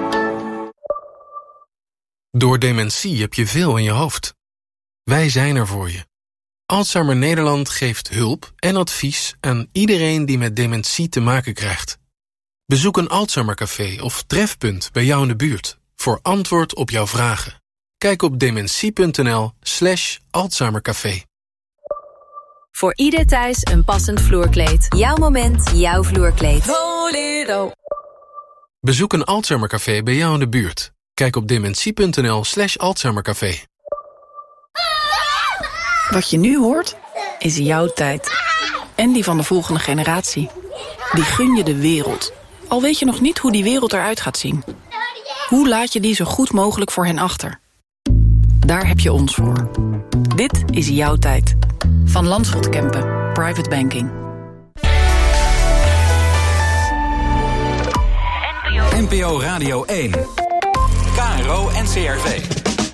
Door dementie heb je veel in je hoofd. Wij zijn er voor je. Alzheimer Nederland geeft hulp en advies aan iedereen die met dementie te maken krijgt. Bezoek een Alzheimercafé of trefpunt bij jou in de buurt voor antwoord op jouw vragen. Kijk op dementie.nl slash Alzheimercafé. Voor ieder thuis een passend vloerkleed. Jouw moment, jouw vloerkleed. Volero. Bezoek een Alzheimercafé bij jou in de buurt. Kijk op dementie.nl slash Alzheimercafé. Wat je nu hoort, is jouw tijd. En die van de volgende generatie. Die gun je de wereld. Al weet je nog niet hoe die wereld eruit gaat zien. Hoe laat je die zo goed mogelijk voor hen achter? Daar heb je ons voor. Dit is jouw tijd. Van Landschot Kempen. Private Banking. N P O Radio één. K R O en C R V.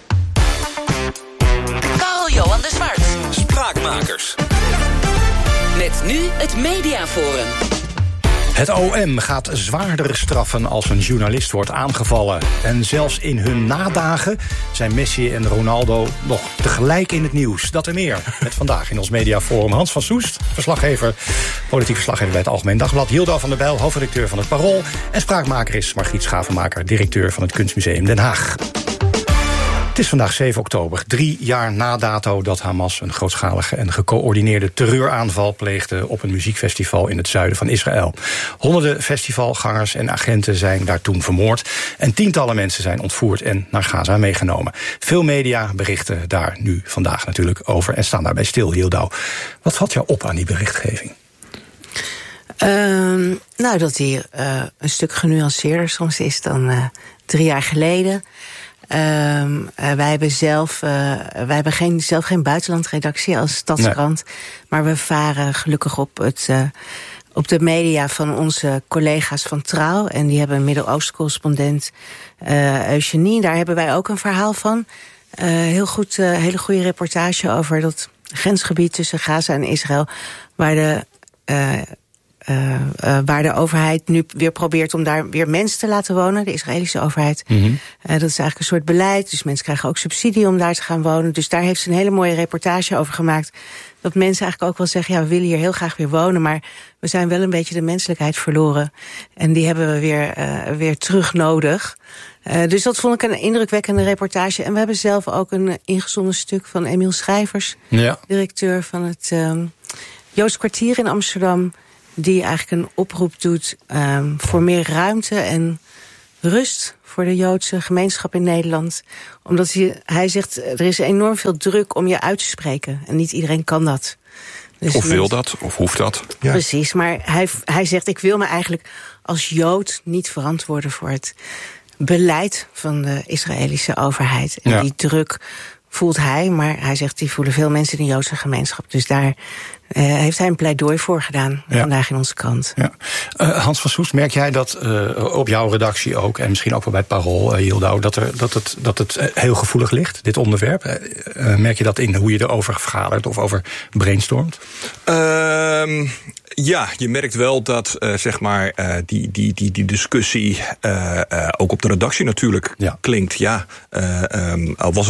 Karel-Johan de Zwart. Spraakmakers. Met nu het Mediaforum. Het O M gaat zwaardere straffen als een journalist wordt aangevallen. En zelfs in hun nadagen zijn Messi en Ronaldo nog tegelijk in het nieuws. Dat en meer met vandaag in ons Mediaforum Hans van Soest, verslaggever, politiek verslaggever bij het Algemeen Dagblad. Hildo van der Bijl, hoofdredacteur van het Parool. En spraakmaker is Margriet Schavenmaker, directeur van het Kunstmuseum Den Haag. Het is vandaag zeven oktober, drie jaar na dato dat Hamas een grootschalige en gecoördineerde terreuraanval pleegde op een muziekfestival in het zuiden van Israël. Honderden festivalgangers en agenten zijn daar toen vermoord en tientallen mensen zijn ontvoerd en naar Gaza meegenomen. Veel media berichten daar nu vandaag natuurlijk over en staan daarbij stil. Hildo, wat valt jou op aan die berichtgeving? Uh, nou, dat die uh, een stuk genuanceerder soms is dan uh, drie jaar geleden. Uh, uh, wij hebben zelf, uh, wij hebben geen, zelf geen buitenlandredactie als Stadskrant. Nee. Maar we varen gelukkig op, het, uh, op de media van onze collega's van Trouw. En die hebben een Midden-Oosten-correspondent, uh, Eugenie. Daar hebben wij ook een verhaal van. Uh, heel goed, uh, hele goede reportage over dat grensgebied tussen Gaza en Israël. Waar de... Uh, Uh, uh, waar de overheid nu weer probeert om daar weer mensen te laten wonen, de Israëlische overheid. Mm-hmm. Uh, dat is eigenlijk een soort beleid, dus mensen krijgen ook subsidie om daar te gaan wonen. Dus daar heeft ze een hele mooie reportage over gemaakt. Dat mensen eigenlijk ook wel zeggen, ja, we willen hier heel graag weer wonen, maar we zijn wel een beetje de menselijkheid verloren. En die hebben we weer, uh, weer terug nodig. Uh, dus dat vond ik een indrukwekkende reportage. En we hebben zelf ook een ingezonden stuk van Emiel Schrijvers, ja. directeur van het um, Joods Kwartier in Amsterdam, die eigenlijk een oproep doet um, voor meer ruimte en rust voor de Joodse gemeenschap in Nederland. Omdat hij, hij zegt, er is enorm veel druk om je uit te spreken. En niet iedereen kan dat. Dus of wil dat, of hoeft dat. Ja. Precies, maar hij, hij zegt, ik wil me eigenlijk als Jood niet verantwoorden voor het beleid van de Israëlische overheid. En ja. die druk voelt hij, maar hij zegt, die voelen veel mensen in de Joodse gemeenschap. Dus daar Uh, heeft hij een pleidooi voor gedaan, ja. vandaag in onze krant. Ja. Uh, Hans van Soest, merk jij dat uh, op jouw redactie ook, en misschien ook wel bij het Parool, uh, Hildo, dat, er, dat, het, dat het heel gevoelig ligt, dit onderwerp? Uh, merk je dat in hoe je erover vergadert of over brainstormt? Uh, ja, je merkt wel dat uh, zeg maar, uh, die, die, die, die discussie uh, uh, ook op de redactie natuurlijk ja. klinkt. Ja, uh, um, al was